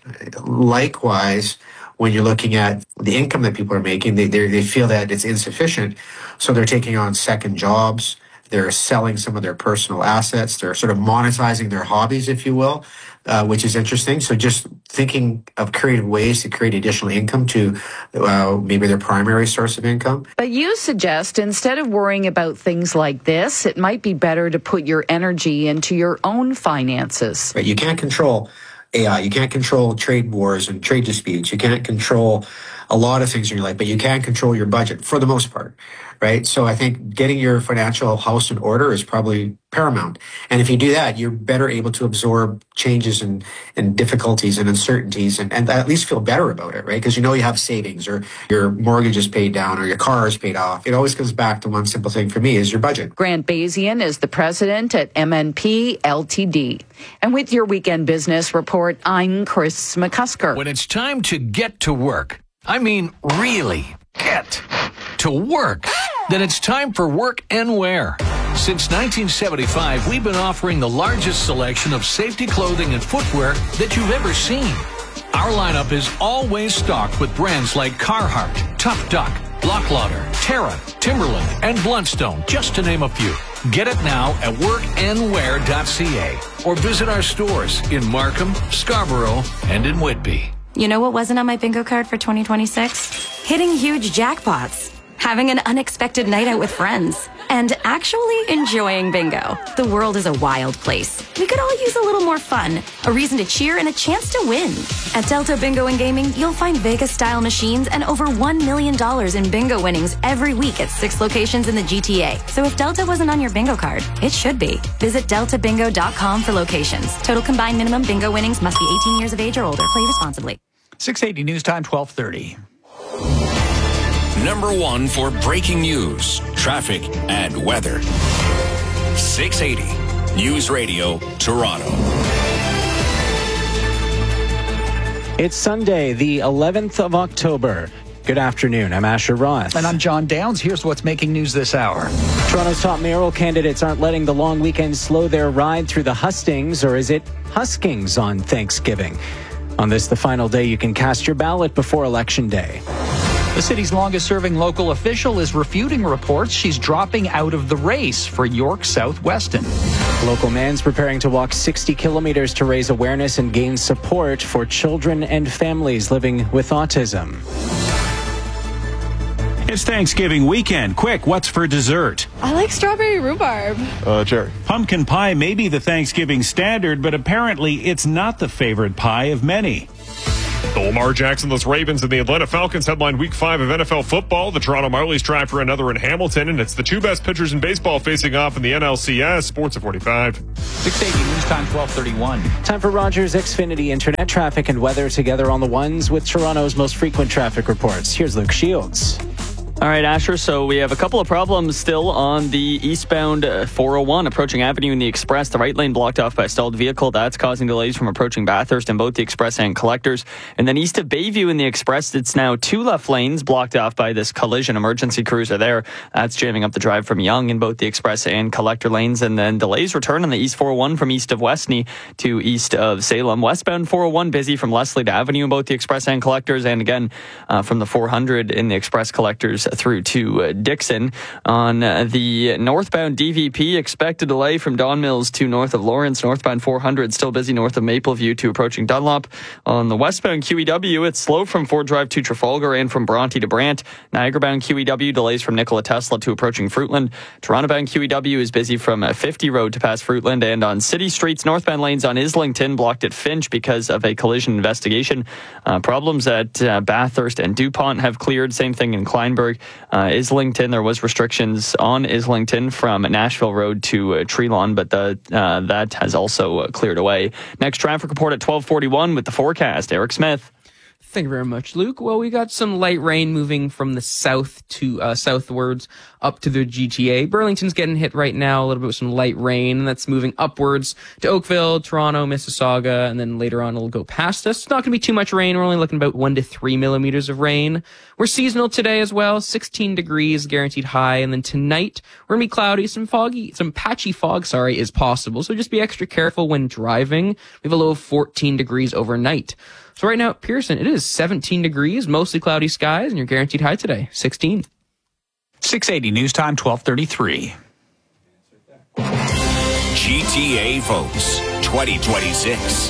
Likewise, when you're looking at the income that people are making, they, they feel that it's insufficient. So they're taking on second jobs. They're selling some of their personal assets. They're sort of monetizing their hobbies, if you will, uh, which is interesting. So just thinking of creative ways to create additional income to uh, maybe their primary source of income. But you suggest instead of worrying about things like this, it might be better to put your energy into your own finances. Right. You can't control A I. You can't control trade wars and trade disputes. You can't control a lot of things in your life, but you can control your budget for the most part, right? So I think getting your financial house in order is probably paramount. And if you do that, you're better able to absorb changes and, and difficulties and uncertainties and, and at least feel better about it, right? Because you know you have savings or your mortgage is paid down or your car is paid off. It always comes back to one simple thing for me is your budget. Grant Bazian is the president at M N P L T D. And with your Weekend Business Report, I'm Chris McCusker. When it's time to get to work, I mean really get to work, then it's time for Work and Wear. Since nineteen seventy-five, we've been offering the largest selection of safety clothing and footwear that you've ever seen. Our lineup is always stocked with brands like Carhartt, Tough Duck, Blocklauder, Terra, Timberland, and Bluntstone, just to name a few. Get it now at work and wear dot c a or visit our stores in Markham, Scarborough, and in Whitby. You know what wasn't on my bingo card for twenty twenty-six? Hitting huge jackpots, having an unexpected night out with friends, and actually enjoying bingo. The world is a wild place. We could all use a little more fun, a reason to cheer, and a chance to win. At Delta Bingo and Gaming, you'll find Vegas-style machines and over one million dollars in bingo winnings every week at six locations in the G T A. So if Delta wasn't on your bingo card, it should be. Visit delta bingo dot com for locations. Total combined minimum bingo winnings must be eighteen years of age or older. Play responsibly. six eighty News Time, twelve thirty. Number one for breaking news, traffic, and weather. six eighty News Radio, Toronto. It's Sunday, the eleventh of October. Good afternoon. I'm Asher Roth. And I'm John Downs. Here's what's making news this hour. Toronto's top mayoral candidates aren't letting the long weekend slow their ride through the hustings, or is it huskings on Thanksgiving? On this, the final day you can cast your ballot before Election Day. The city's longest-serving local official is refuting reports she's dropping out of the race for York South Weston. A local man's preparing to walk sixty kilometers to raise awareness and gain support for children and families living with autism. It's Thanksgiving weekend. Quick, what's for dessert? I like strawberry rhubarb. Uh, cherry. Pumpkin pie may be the Thanksgiving standard, but apparently it's not the favorite pie of many. The Lamar Jackson-less Ravens and the Atlanta Falcons headline Week five of N F L football. The Toronto Marlies try for another in Hamilton, and it's the two best pitchers in baseball facing off in the N L C S. Sports at forty-five. six eighty News Time, twelve thirty-one. Time for Rogers Xfinity internet traffic and weather together on the ones with Toronto's most frequent traffic reports. Here's Luke Shields. All right, Asher, so we have a couple of problems still on the eastbound uh, four oh one approaching Avenue and the Express. The right lane blocked off by a stalled vehicle. That's causing delays from approaching Bathurst in both the Express and Collectors. And then east of Bayview in the Express, it's now two left lanes blocked off by this collision. Emergency crews are there. That's jamming up the drive from Yonge in both the Express and Collector lanes. And then delays return on the east four oh one from east of Westney to east of Salem. Westbound four oh one busy from Leslie to Avenue in both the Express and Collectors. And again, uh, from the four hundred in the Express Collectors through to uh, Dixon. On uh, the northbound D V P, expect a delay from Don Mills to north of Lawrence. Northbound four hundred still busy north of Mapleview to approaching Dunlop. On the westbound Q E W, it's slow from Ford Drive to Trafalgar and from Bronte to Brant. Niagara-bound Q E W delays from Nikola Tesla to approaching Fruitland. Toronto-bound Q E W is busy from uh, fifty Road to past Fruitland. And on city streets, northbound lanes on Islington blocked at Finch because of a collision investigation. Uh, problems at uh, Bathurst and DuPont have cleared. Same thing in Kleinburg. Uh, Islington, there was restrictions on Islington from Nashville Road to uh, Treelawn, but the, uh, that has also uh, cleared away. Next traffic report at twelve forty-one with the forecast. Eric Smith. Thank you very much, Luke. Well, we got some light rain moving from the south to uh, southwards up to the G T A. Burlington's getting hit right now a little bit with some light rain, and that's moving upwards to Oakville, Toronto, Mississauga, and then later on it'll go past us. It's not going to be too much rain. We're only looking about one to three millimeters of rain. We're seasonal today as well. sixteen degrees guaranteed high, and then tonight we're going to be cloudy. Some foggy, some patchy fog, sorry, is possible. So just be extra careful when driving. We have a low of fourteen degrees overnight. So right now at Pearson, it is seventeen degrees, mostly cloudy skies, and your guaranteed high today, sixteen. six eighty News Time, twelve thirty-three. G T A votes twenty twenty-six.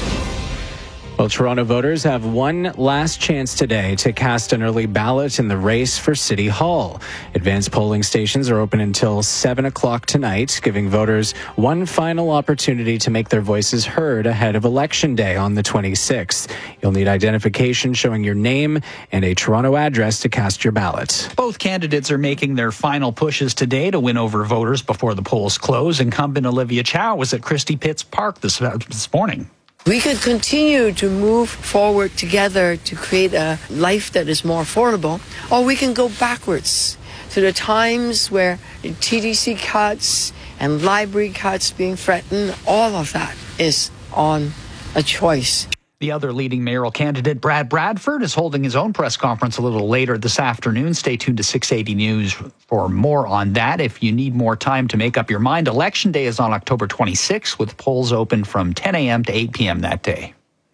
Well, Toronto voters have one last chance today to cast an early ballot in the race for City Hall. Advanced polling stations are open until seven o'clock tonight, giving voters one final opportunity to make their voices heard ahead of Election Day on the twenty-sixth. You'll need identification showing your name and a Toronto address to cast your ballot. Both candidates are making their final pushes today to win over voters before the polls close. Incumbent Olivia Chow was at Christie Pitts Park this, uh, this morning. We could continue to move forward together to create a life that is more affordable, or we can go backwards to the times where T D C cuts and library cuts being threatened. All of that is on a choice. The other leading mayoral candidate, Brad Bradford, is holding his own press conference a little later this afternoon. Stay tuned to six eighty News for more on that. If you need more time to make up your mind, Election Day is on October twenty-sixth, with polls open from ten a.m. to eight p.m. that day.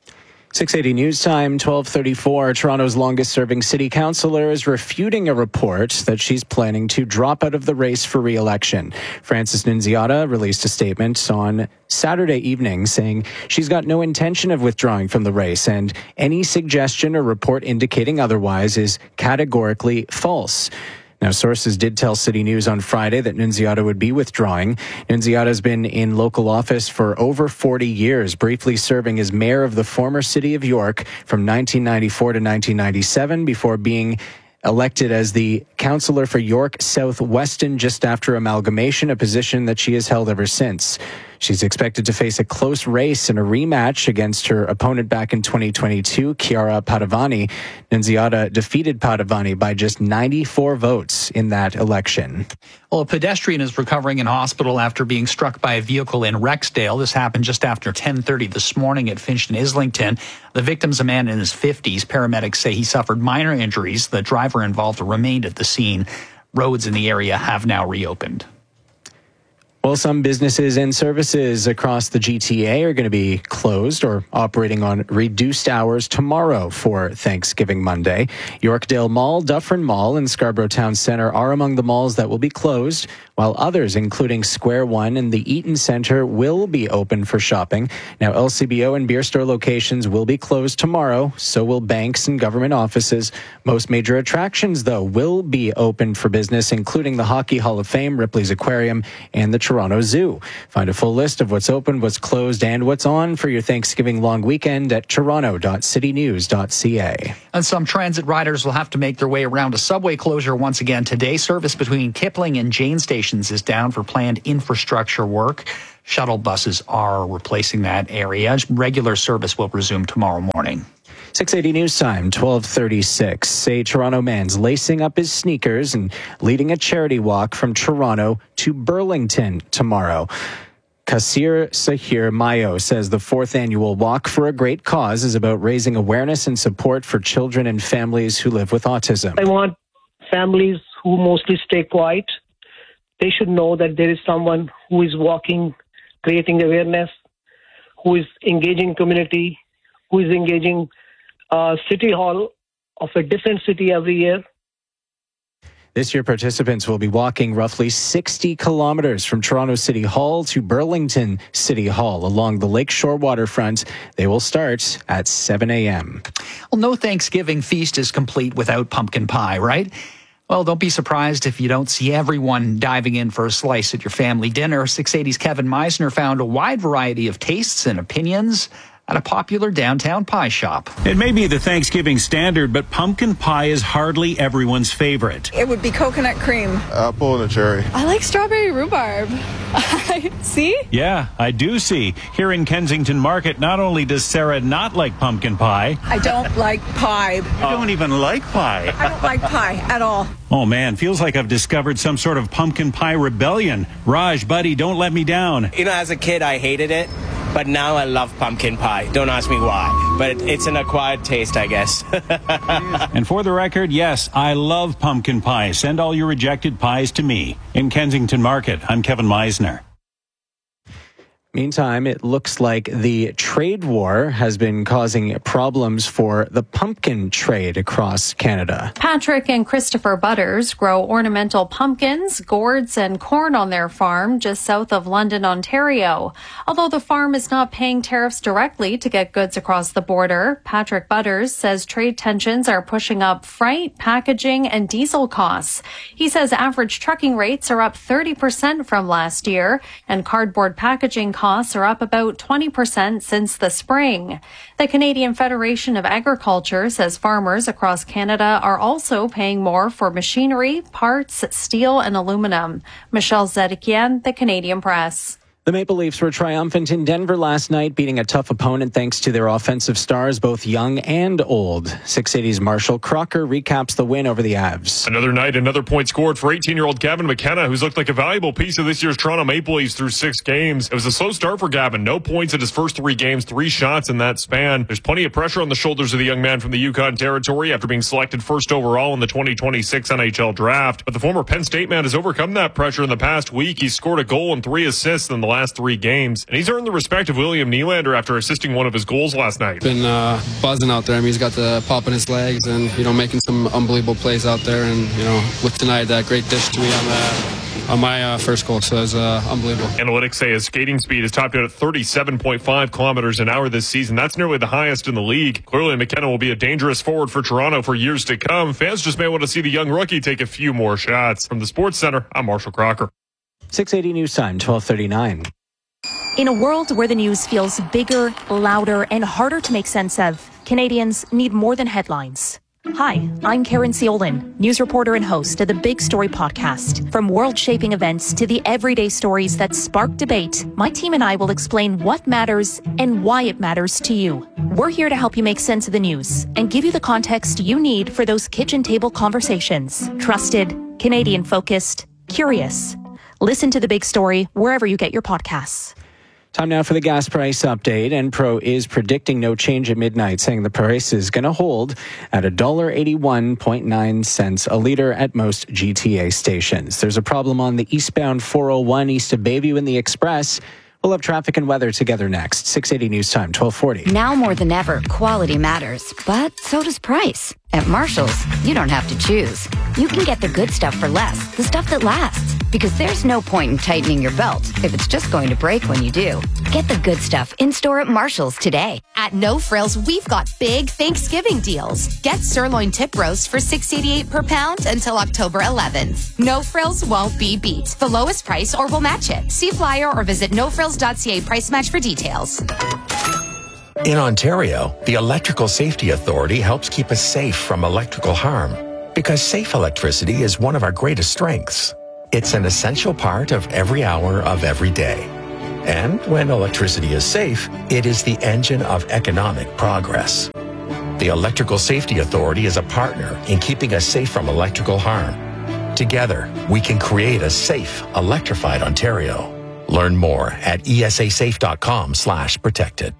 six eighty News Time, twelve thirty-four. Toronto's longest-serving city councillor is refuting a report that she's planning to drop out of the race for re-election. Frances Nunziata released a statement on Saturday evening saying she's got no intention of withdrawing from the race, and any suggestion or report indicating otherwise is categorically false. Now, sources did tell City News on Friday that Nunziata would be withdrawing. Nunziata has been in local office for over forty years, briefly serving as mayor of the former city of York from nineteen ninety-four to nineteen ninety-seven before being elected as the councillor for York South Weston just after amalgamation, a position that she has held ever since. She's expected to face a close race in a rematch against her opponent back in twenty twenty-two, Chiara Padovani. Nunziata defeated Padovani by just ninety-four votes in that election. Well, a pedestrian is recovering in hospital after being struck by a vehicle in Rexdale. This happened just after ten thirty this morning at Finch and Islington. The victim's a man in his fifties. Paramedics say he suffered minor injuries. The driver involved remained at the scene. Roads in the area have now reopened. Well, some businesses and services across the G T A are going to be closed or operating on reduced hours tomorrow for Thanksgiving Monday. Yorkdale Mall, Dufferin Mall, and Scarborough Town Centre are among the malls that will be closed, while others, including Square One and the Eaton Centre, will be open for shopping. Now, L C B O and beer store locations will be closed tomorrow, so will banks and government offices. Most major attractions, though, will be open for business, including the Hockey Hall of Fame, Ripley's Aquarium, and the Toronto Zoo. Find a full list of what's open, what's closed, and what's on for your Thanksgiving long weekend at toronto dot city news dot c a. And some transit riders will have to make their way around a subway closure once again today. Service between Kipling and Jane stations is down for planned infrastructure work. Shuttle buses are replacing that area. Regular service will resume tomorrow morning. six eighty News Time, twelve thirty-six. A Toronto man's lacing up his sneakers and leading a charity walk from Toronto to Burlington tomorrow. Kasir Sahir Mayo says the fourth annual Walk for a Great Cause is about raising awareness and support for children and families who live with autism. I want families who mostly stay quiet. They should know that there is someone who is walking, creating awareness, who is engaging community, who is engaging Uh, City Hall of a different city every year. This year, participants will be walking roughly sixty kilometers from Toronto City Hall to Burlington City Hall along the Lakeshore waterfront. They will start at seven a.m. Well, no Thanksgiving feast is complete without pumpkin pie, right? Well, don't be surprised if you don't see everyone diving in for a slice at your family dinner. six eighty's Kevin Meisner found a wide variety of tastes and opinions at a popular downtown pie shop. It may be the Thanksgiving standard, but pumpkin pie is hardly everyone's favorite. It would be coconut cream. Apple and a cherry. I like strawberry rhubarb. See? Yeah, I do see. Here in Kensington Market, not only does Sarah not like pumpkin pie. I don't like pie. You don't even like pie. I don't like pie at all. Oh man, feels like I've discovered some sort of pumpkin pie rebellion. Raj, buddy, don't let me down. You know, as a kid, I hated it. But now I love pumpkin pie. Don't ask me why. But it's an acquired taste, I guess. And for the record, yes, I love pumpkin pie. Send all your rejected pies to me. In Kensington Market, I'm Kevin Meisner. Meantime, it looks like the trade war has been causing problems for the pumpkin trade across Canada. Patrick and Christopher Butters grow ornamental pumpkins, gourds, and corn on their farm just south of London, Ontario. Although the farm is not paying tariffs directly to get goods across the border, Patrick Butters says trade tensions are pushing up freight, packaging, and diesel costs. He says average trucking rates are up thirty percent from last year, and cardboard packaging costs are up about twenty percent since the spring. The Canadian Federation of Agriculture says farmers across Canada are also paying more for machinery, parts, steel, and aluminum. Michelle Zedekian, The Canadian Press. The Maple Leafs were triumphant in Denver last night, beating a tough opponent thanks to their offensive stars, both young and old. six eighty's Marshall Crocker recaps the win over the Avs. Another night, another point scored for eighteen-year-old Gavin McKenna, who's looked like a valuable piece of this year's Toronto Maple Leafs through six games. It was a slow start for Gavin. No points in his first three games, three shots in that span. There's plenty of pressure on the shoulders of the young man from the Yukon Territory after being selected first overall in the twenty twenty-six N H L draft. But the former Penn State man has overcome that pressure in the past week. He's scored a goal and three assists in the last three games, and he's earned the respect of William Nylander after assisting one of his goals last night. Been uh, buzzing out there. I mean, he's got the pop in his legs, and you know, making some unbelievable plays out there. And you know, with tonight, that great dish to me on the on my uh, first goal, so it's uh, unbelievable. Analytics say his skating speed is topped out at thirty-seven point five kilometers an hour this season. That's nearly the highest in the league. Clearly, McKenna will be a dangerous forward for Toronto for years to come. Fans just may want to see the young rookie take a few more shots. From the Sports Center, I'm Marshall Crocker. six eighty News Time, twelve thirty-nine. In a world where the news feels bigger, louder, and harder to make sense of, Canadians need more than headlines. Hi, I'm Karen Ciolin, news reporter and host of the Big Story podcast. From world-shaping events to the everyday stories that spark debate, my team and I will explain what matters and why it matters to you. We're here to help you make sense of the news and give you the context you need for those kitchen table conversations. Trusted, Canadian-focused, curious. Listen to The Big Story wherever you get your podcasts. Time now for the gas price update. Enpro is predicting no change at midnight, saying the price is going to hold at one dollar eighty-one point nine cents a litre at most G T A stations. There's a problem on the eastbound four oh one east of Bayview in the Express. We'll have traffic and weather together next. six eighty News Time, twelve forty. Now more than ever, quality matters, but so does price. At Marshall's, you don't have to choose. You can get the good stuff for less, the stuff that lasts. Because there's no point in tightening your belt if it's just going to break when you do. Get the good stuff in-store at Marshall's today. At No Frills, we've got big Thanksgiving deals. Get sirloin tip roast for six eighty-eight per pound until October eleventh. No Frills won't be beat. The lowest price or we'll match it. See flyer or visit no frills dot c a price match for details. In Ontario, the Electrical Safety Authority helps keep us safe from electrical harm because safe electricity is one of our greatest strengths. It's an essential part of every hour of every day. And when electricity is safe, it is the engine of economic progress. The Electrical Safety Authority is a partner in keeping us safe from electrical harm. Together, we can create a safe, electrified Ontario. Learn more at e s a safe dot com slash protected.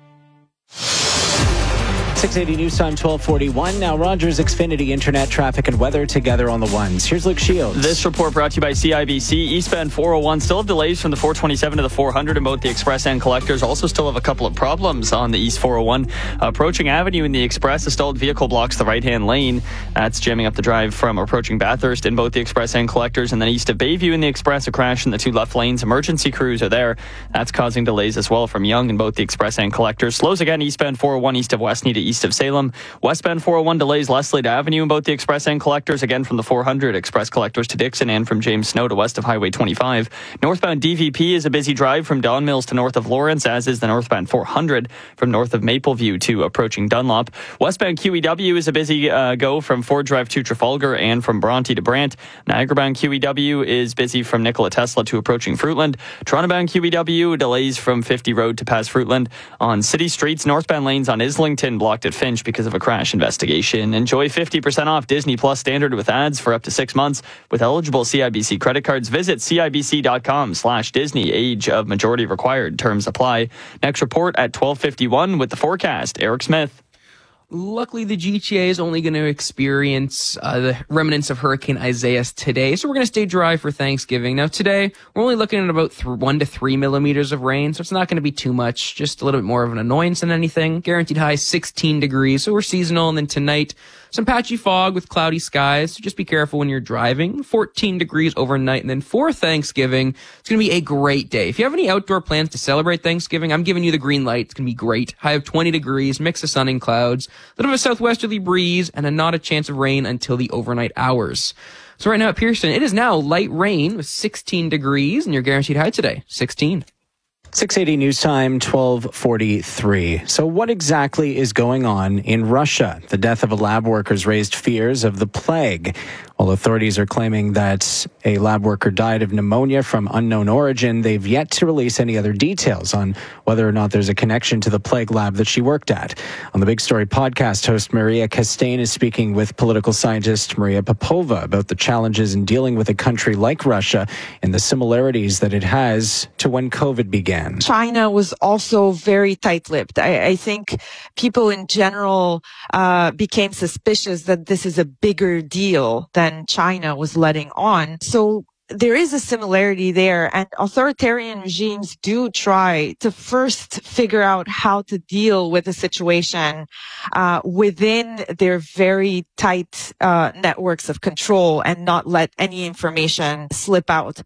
six eighty News Time, twelve forty-one. Now, Rogers Xfinity Internet, traffic and weather together on the ones. Here's Luke Shields. This report brought to you by C I B C. Eastbound four oh one still have delays from the four twenty-seven to the four hundred in both the Express and Collectors. Also still have a couple of problems on the East four oh one. Approaching Avenue in the Express, a stalled vehicle blocks the right-hand lane. That's jamming up the drive from approaching Bathurst in both the Express and Collectors. And then east of Bayview in the Express, a crash in the two left lanes. Emergency crews are there. That's causing delays as well from Yonge in both the Express and Collectors. Slows again eastbound four oh one east of Westney to east of Salem. Westbound four oh one delays Leslie Avenue in both the Express and Collectors, again from the four hundred Express Collectors to Dixon and from James Snow to west of Highway twenty-five. Northbound D V P is a busy drive from Don Mills to north of Lawrence, as is the northbound four hundred from north of Mapleview to approaching Dunlop. Westbound Q E W is a busy uh, go from Ford Drive to Trafalgar and from Bronte to Brant. Niagara-bound Q E W is busy from Nikola Tesla to approaching Fruitland. Toronto-bound Q E W delays from fifty Road to past Fruitland. On city streets, northbound lanes on Islington blocked at Finch because of a crash investigation. Enjoy fifty percent off Disney Plus Standard with ads for up to six months with eligible C I B C credit cards. Visit cibc.com slash Disney. Age of majority required. Terms apply. Next report at twelve fifty-one with the forecast. Eric Smith. Luckily, the G T A is only going to experience uh, the remnants of Hurricane Isaias today, so we're going to stay dry for Thanksgiving. Now, today, we're only looking at about th- one to three millimeters of rain, so it's not going to be too much, just a little bit more of an annoyance than anything. Guaranteed high sixteen degrees, so we're seasonal. And then tonight, some patchy fog with cloudy skies, so just be careful when you're driving. fourteen degrees overnight, and then for Thanksgiving, it's going to be a great day. If you have any outdoor plans to celebrate Thanksgiving, I'm giving you the green light. It's going to be great. High of twenty degrees, mix of sun and clouds. A little bit of a southwesterly breeze and a not a chance of rain until the overnight hours. So right now at Pearson, it is now light rain with sixteen degrees and your guaranteed high today, sixteen. six eighty News Time, twelve forty-three. So what exactly is going on in Russia? The death of a lab worker has raised fears of the plague. While authorities are claiming that a lab worker died of pneumonia from unknown origin, they've yet to release any other details on whether or not there's a connection to the plague lab that she worked at. On the Big Story podcast, host Maria Castaigne is speaking with political scientist Maria Popova about the challenges in dealing with a country like Russia and the similarities that it has to when COVID began. China was also very tight-lipped. I, I think people in general uh, became suspicious that this is a bigger deal than China was letting on. So there is a similarity there, and authoritarian regimes do try to first figure out how to deal with a situation uh, within their very tight uh, networks of control and not let any information slip out.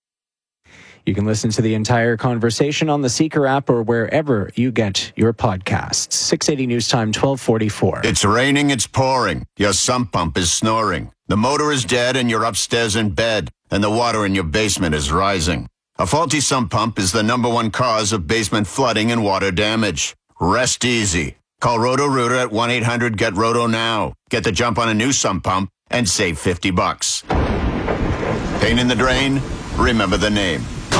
You can listen to the entire conversation on the Seeker app or wherever you get your podcasts. six eighty News Time, twelve forty-four. It's raining, it's pouring. Your sump pump is snoring. The motor is dead and you're upstairs in bed, and the water in your basement is rising. A faulty sump pump is the number one cause of basement flooding and water damage. Rest easy. Call Roto-Rooter at one eight hundred get roto now. Get the jump on a new sump pump and save fifty bucks. Pain in the drain? Remember the name.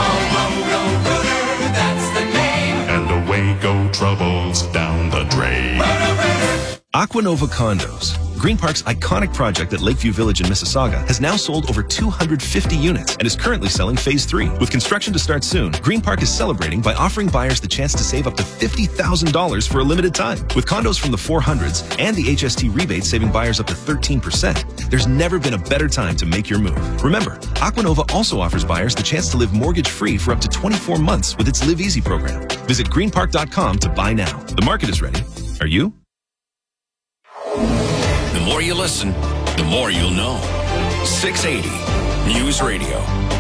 Roto-Rooter, that's the name. And away go troubles down the drain. Roto-Rooter. Aquanova Condos. Green Park's iconic project at Lakeview Village in Mississauga has now sold over two hundred fifty units and is currently selling phase three. With construction to start soon, Green Park is celebrating by offering buyers the chance to save up to fifty thousand dollars for a limited time. With condos from the four hundreds and the H S T rebate saving buyers up to thirteen percent, there's never been a better time to make your move. Remember, Aquanova also offers buyers the chance to live mortgage-free for up to twenty-four months with its Live Easy program. Visit green park dot com to buy now. The market is ready. Are you? The more you listen, the more you'll know. six eighty News Radio.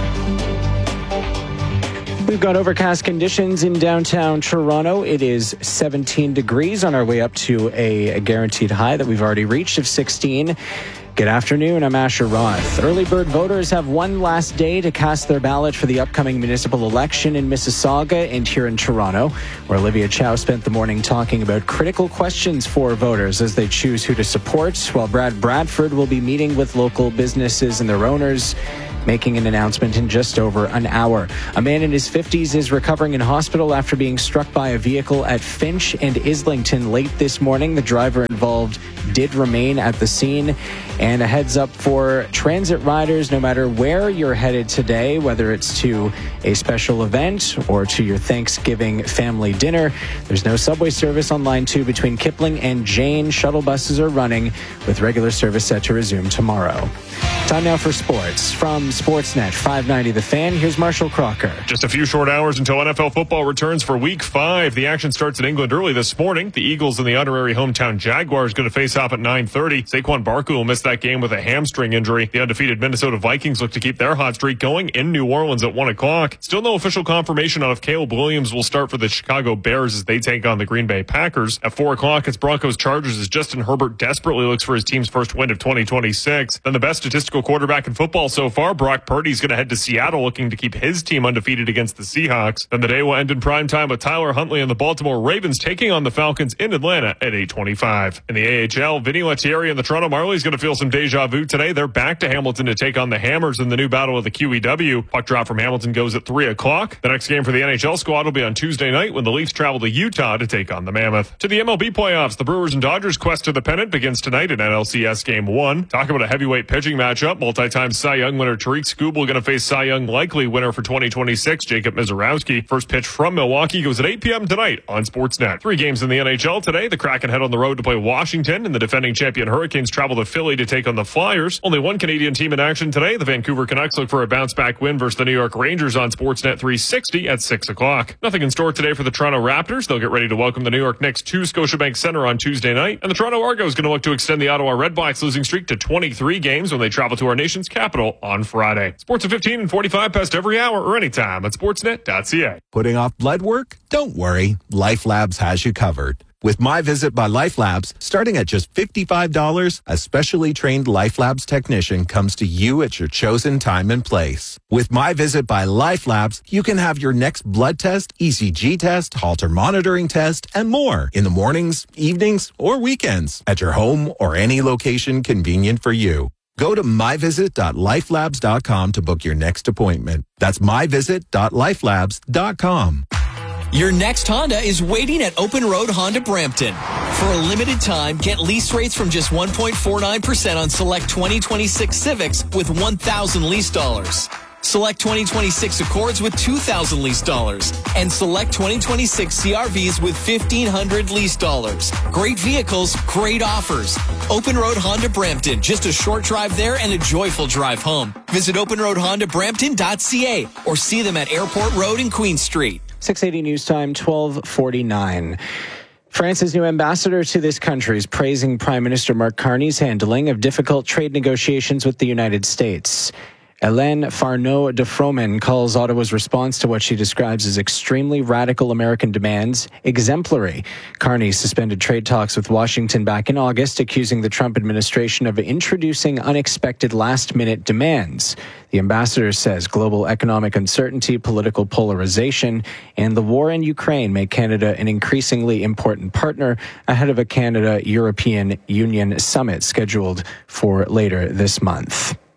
We've got overcast conditions in downtown Toronto. It is seventeen degrees on our way up to a guaranteed high that we've already reached of sixteen. Good afternoon, I'm Asher Roth. Early bird voters have one last day to cast their ballot for the upcoming municipal election in Mississauga and here in Toronto, where Olivia Chow spent the morning talking about critical questions for voters as they choose who to support, while Brad Bradford will be meeting with local businesses and their owners, making an announcement in just over an hour. A man in his fifties is recovering in hospital after being struck by a vehicle at Finch and Islington late this morning. The driver involved did remain at the scene. And a heads up for transit riders, no matter where you're headed today, whether it's to a special event or to your Thanksgiving family dinner, there's no subway service on line two between Kipling and Jane. Shuttle buses are running with regular service set to resume tomorrow. Time now for sports. From Sportsnet five ninety The Fan, here's Marshall Crocker. Just a few short hours until N F L football returns for week five. The action starts in England early this morning. The Eagles and the honorary hometown Jaguars going to face off at nine thirty. Saquon Barkley will miss that game with a hamstring injury. The undefeated Minnesota Vikings look to keep their hot streak going in New Orleans at one o'clock. Still no official confirmation on if Caleb Williams will start for the Chicago Bears as they take on the Green Bay Packers. At four o'clock, it's Broncos Chargers as Justin Herbert desperately looks for his team's first win of twenty twenty-six. Then the best statistical quarterback in football so far, Brock Purdy's going to head to Seattle looking to keep his team undefeated against the Seahawks. Then the day will end in prime time with Tyler Huntley and the Baltimore Ravens taking on the Falcons in Atlanta at eight twenty-five. In the A H L, Vinny Lettieri and the Toronto Marlies going to feel some deja vu today. They're back to Hamilton to take on the Hammers in the new battle of the Q E W. Puck drop from Hamilton goes at three o'clock. The next game for the N H L squad will be on Tuesday night when the Leafs travel to Utah to take on the Mammoth. To the M L B playoffs, the Brewers and Dodgers quest to the pennant begins tonight in N L C S Game one. Talk about a heavyweight pitching matchup. Multi-time Cy Young winner Tariq Skubal going to face Cy Young likely winner for twenty twenty-six, Jacob Mizorowski. First pitch from Milwaukee goes at eight p.m. tonight on Sportsnet. Three games in the N H L today. The Kraken head on the road to play Washington, and the defending champion Hurricanes travel to Philly to take on the Flyers. Only one Canadian team in action today. The Vancouver Canucks look for a bounce-back win versus the New York Rangers on Sportsnet three sixty at six o'clock. Nothing in store today for the Toronto Raptors. They'll get ready to welcome the New York Knicks to Scotiabank Center on Tuesday night. And the Toronto Argos going to look to extend the Ottawa Redblacks losing streak to twenty-three games when they travel to our nation's capital on Friday. Sports at fifteen and forty-five past every hour or anytime at sportsnet dot c a. Putting off blood work? Don't worry. Life Labs has you covered. With My Visit by Life Labs, starting at just fifty-five dollars, a specially trained Life Labs technician comes to you at your chosen time and place. With My Visit by Life Labs, you can have your next blood test, E C G test, Holter monitoring test, and more in the mornings, evenings, or weekends at your home or any location convenient for you. Go to my visit dot life labs dot com to book your next appointment. That's my visit dot life labs dot com. Your next Honda is waiting at Open Road Honda Brampton. For a limited time, get lease rates from just one point four nine percent on select twenty twenty-six Civics with one thousand lease dollars. Select twenty twenty-six Accords with two thousand lease dollars. And select twenty twenty-six C R Vs with fifteen hundred lease dollars. Great vehicles, great offers. Open Road Honda Brampton. Just a short drive there and a joyful drive home. Visit open road honda brampton dot c a or see them at Airport Road and Queen Street. six eighty News Time, twelve forty-nine. France's new ambassador to this country is praising Prime Minister Mark Carney's handling of difficult trade negotiations with the United States. Hélène Farneau de Fromen calls Ottawa's response to what she describes as extremely radical American demands exemplary. Carney suspended trade talks with Washington back in August, accusing the Trump administration of introducing unexpected last-minute demands. The ambassador says global economic uncertainty, political polarization, and the war in Ukraine make Canada an increasingly important partner ahead of a Canada-European Union summit scheduled for later this month.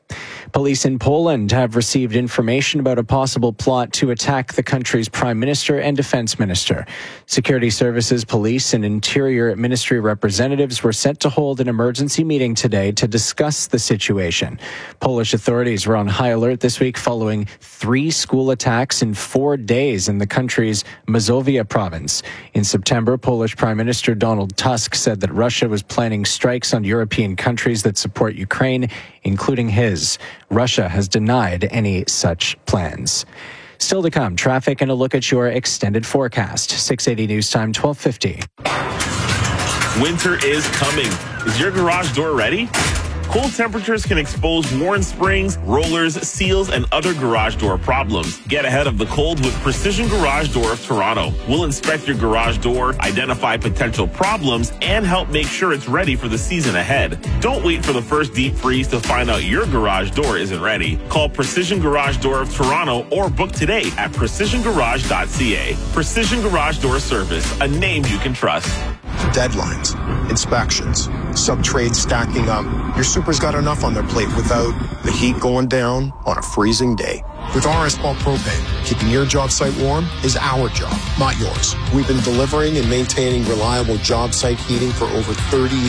Police in Poland have received information about a possible plot to attack the country's prime minister and defense minister. Security services, police, and interior ministry representatives were set to hold an emergency meeting today to discuss the situation. Polish authorities were on high alert this week following three school attacks in four days in the country's Mazovia province. In September, Polish Prime Minister Donald Tusk said that Russia was planning strikes on European countries that support Ukraine, including his. Russia has denied any such plans. Still to come, traffic and a look at your extended forecast. six eighty News Time, twelve fifty. Winter is coming. Is your garage door ready? Cold temperatures can expose worn springs, rollers, seals, and other garage door problems. Get ahead of the cold with Precision Garage Door of Toronto. We'll inspect your garage door, identify potential problems, and help make sure it's ready for the season ahead. Don't wait for the first deep freeze to find out your garage door isn't ready. Call Precision Garage Door of Toronto or book today at precision garage dot c a. Precision Garage Door Service, a name you can trust. Deadlines, inspections, sub-trades stacking up. Your super's got enough on their plate without the heat going down on a freezing day. With R S Paul Propane, keeping your job site warm is our job, not yours. We've been delivering and maintaining reliable job site heating for over thirty years.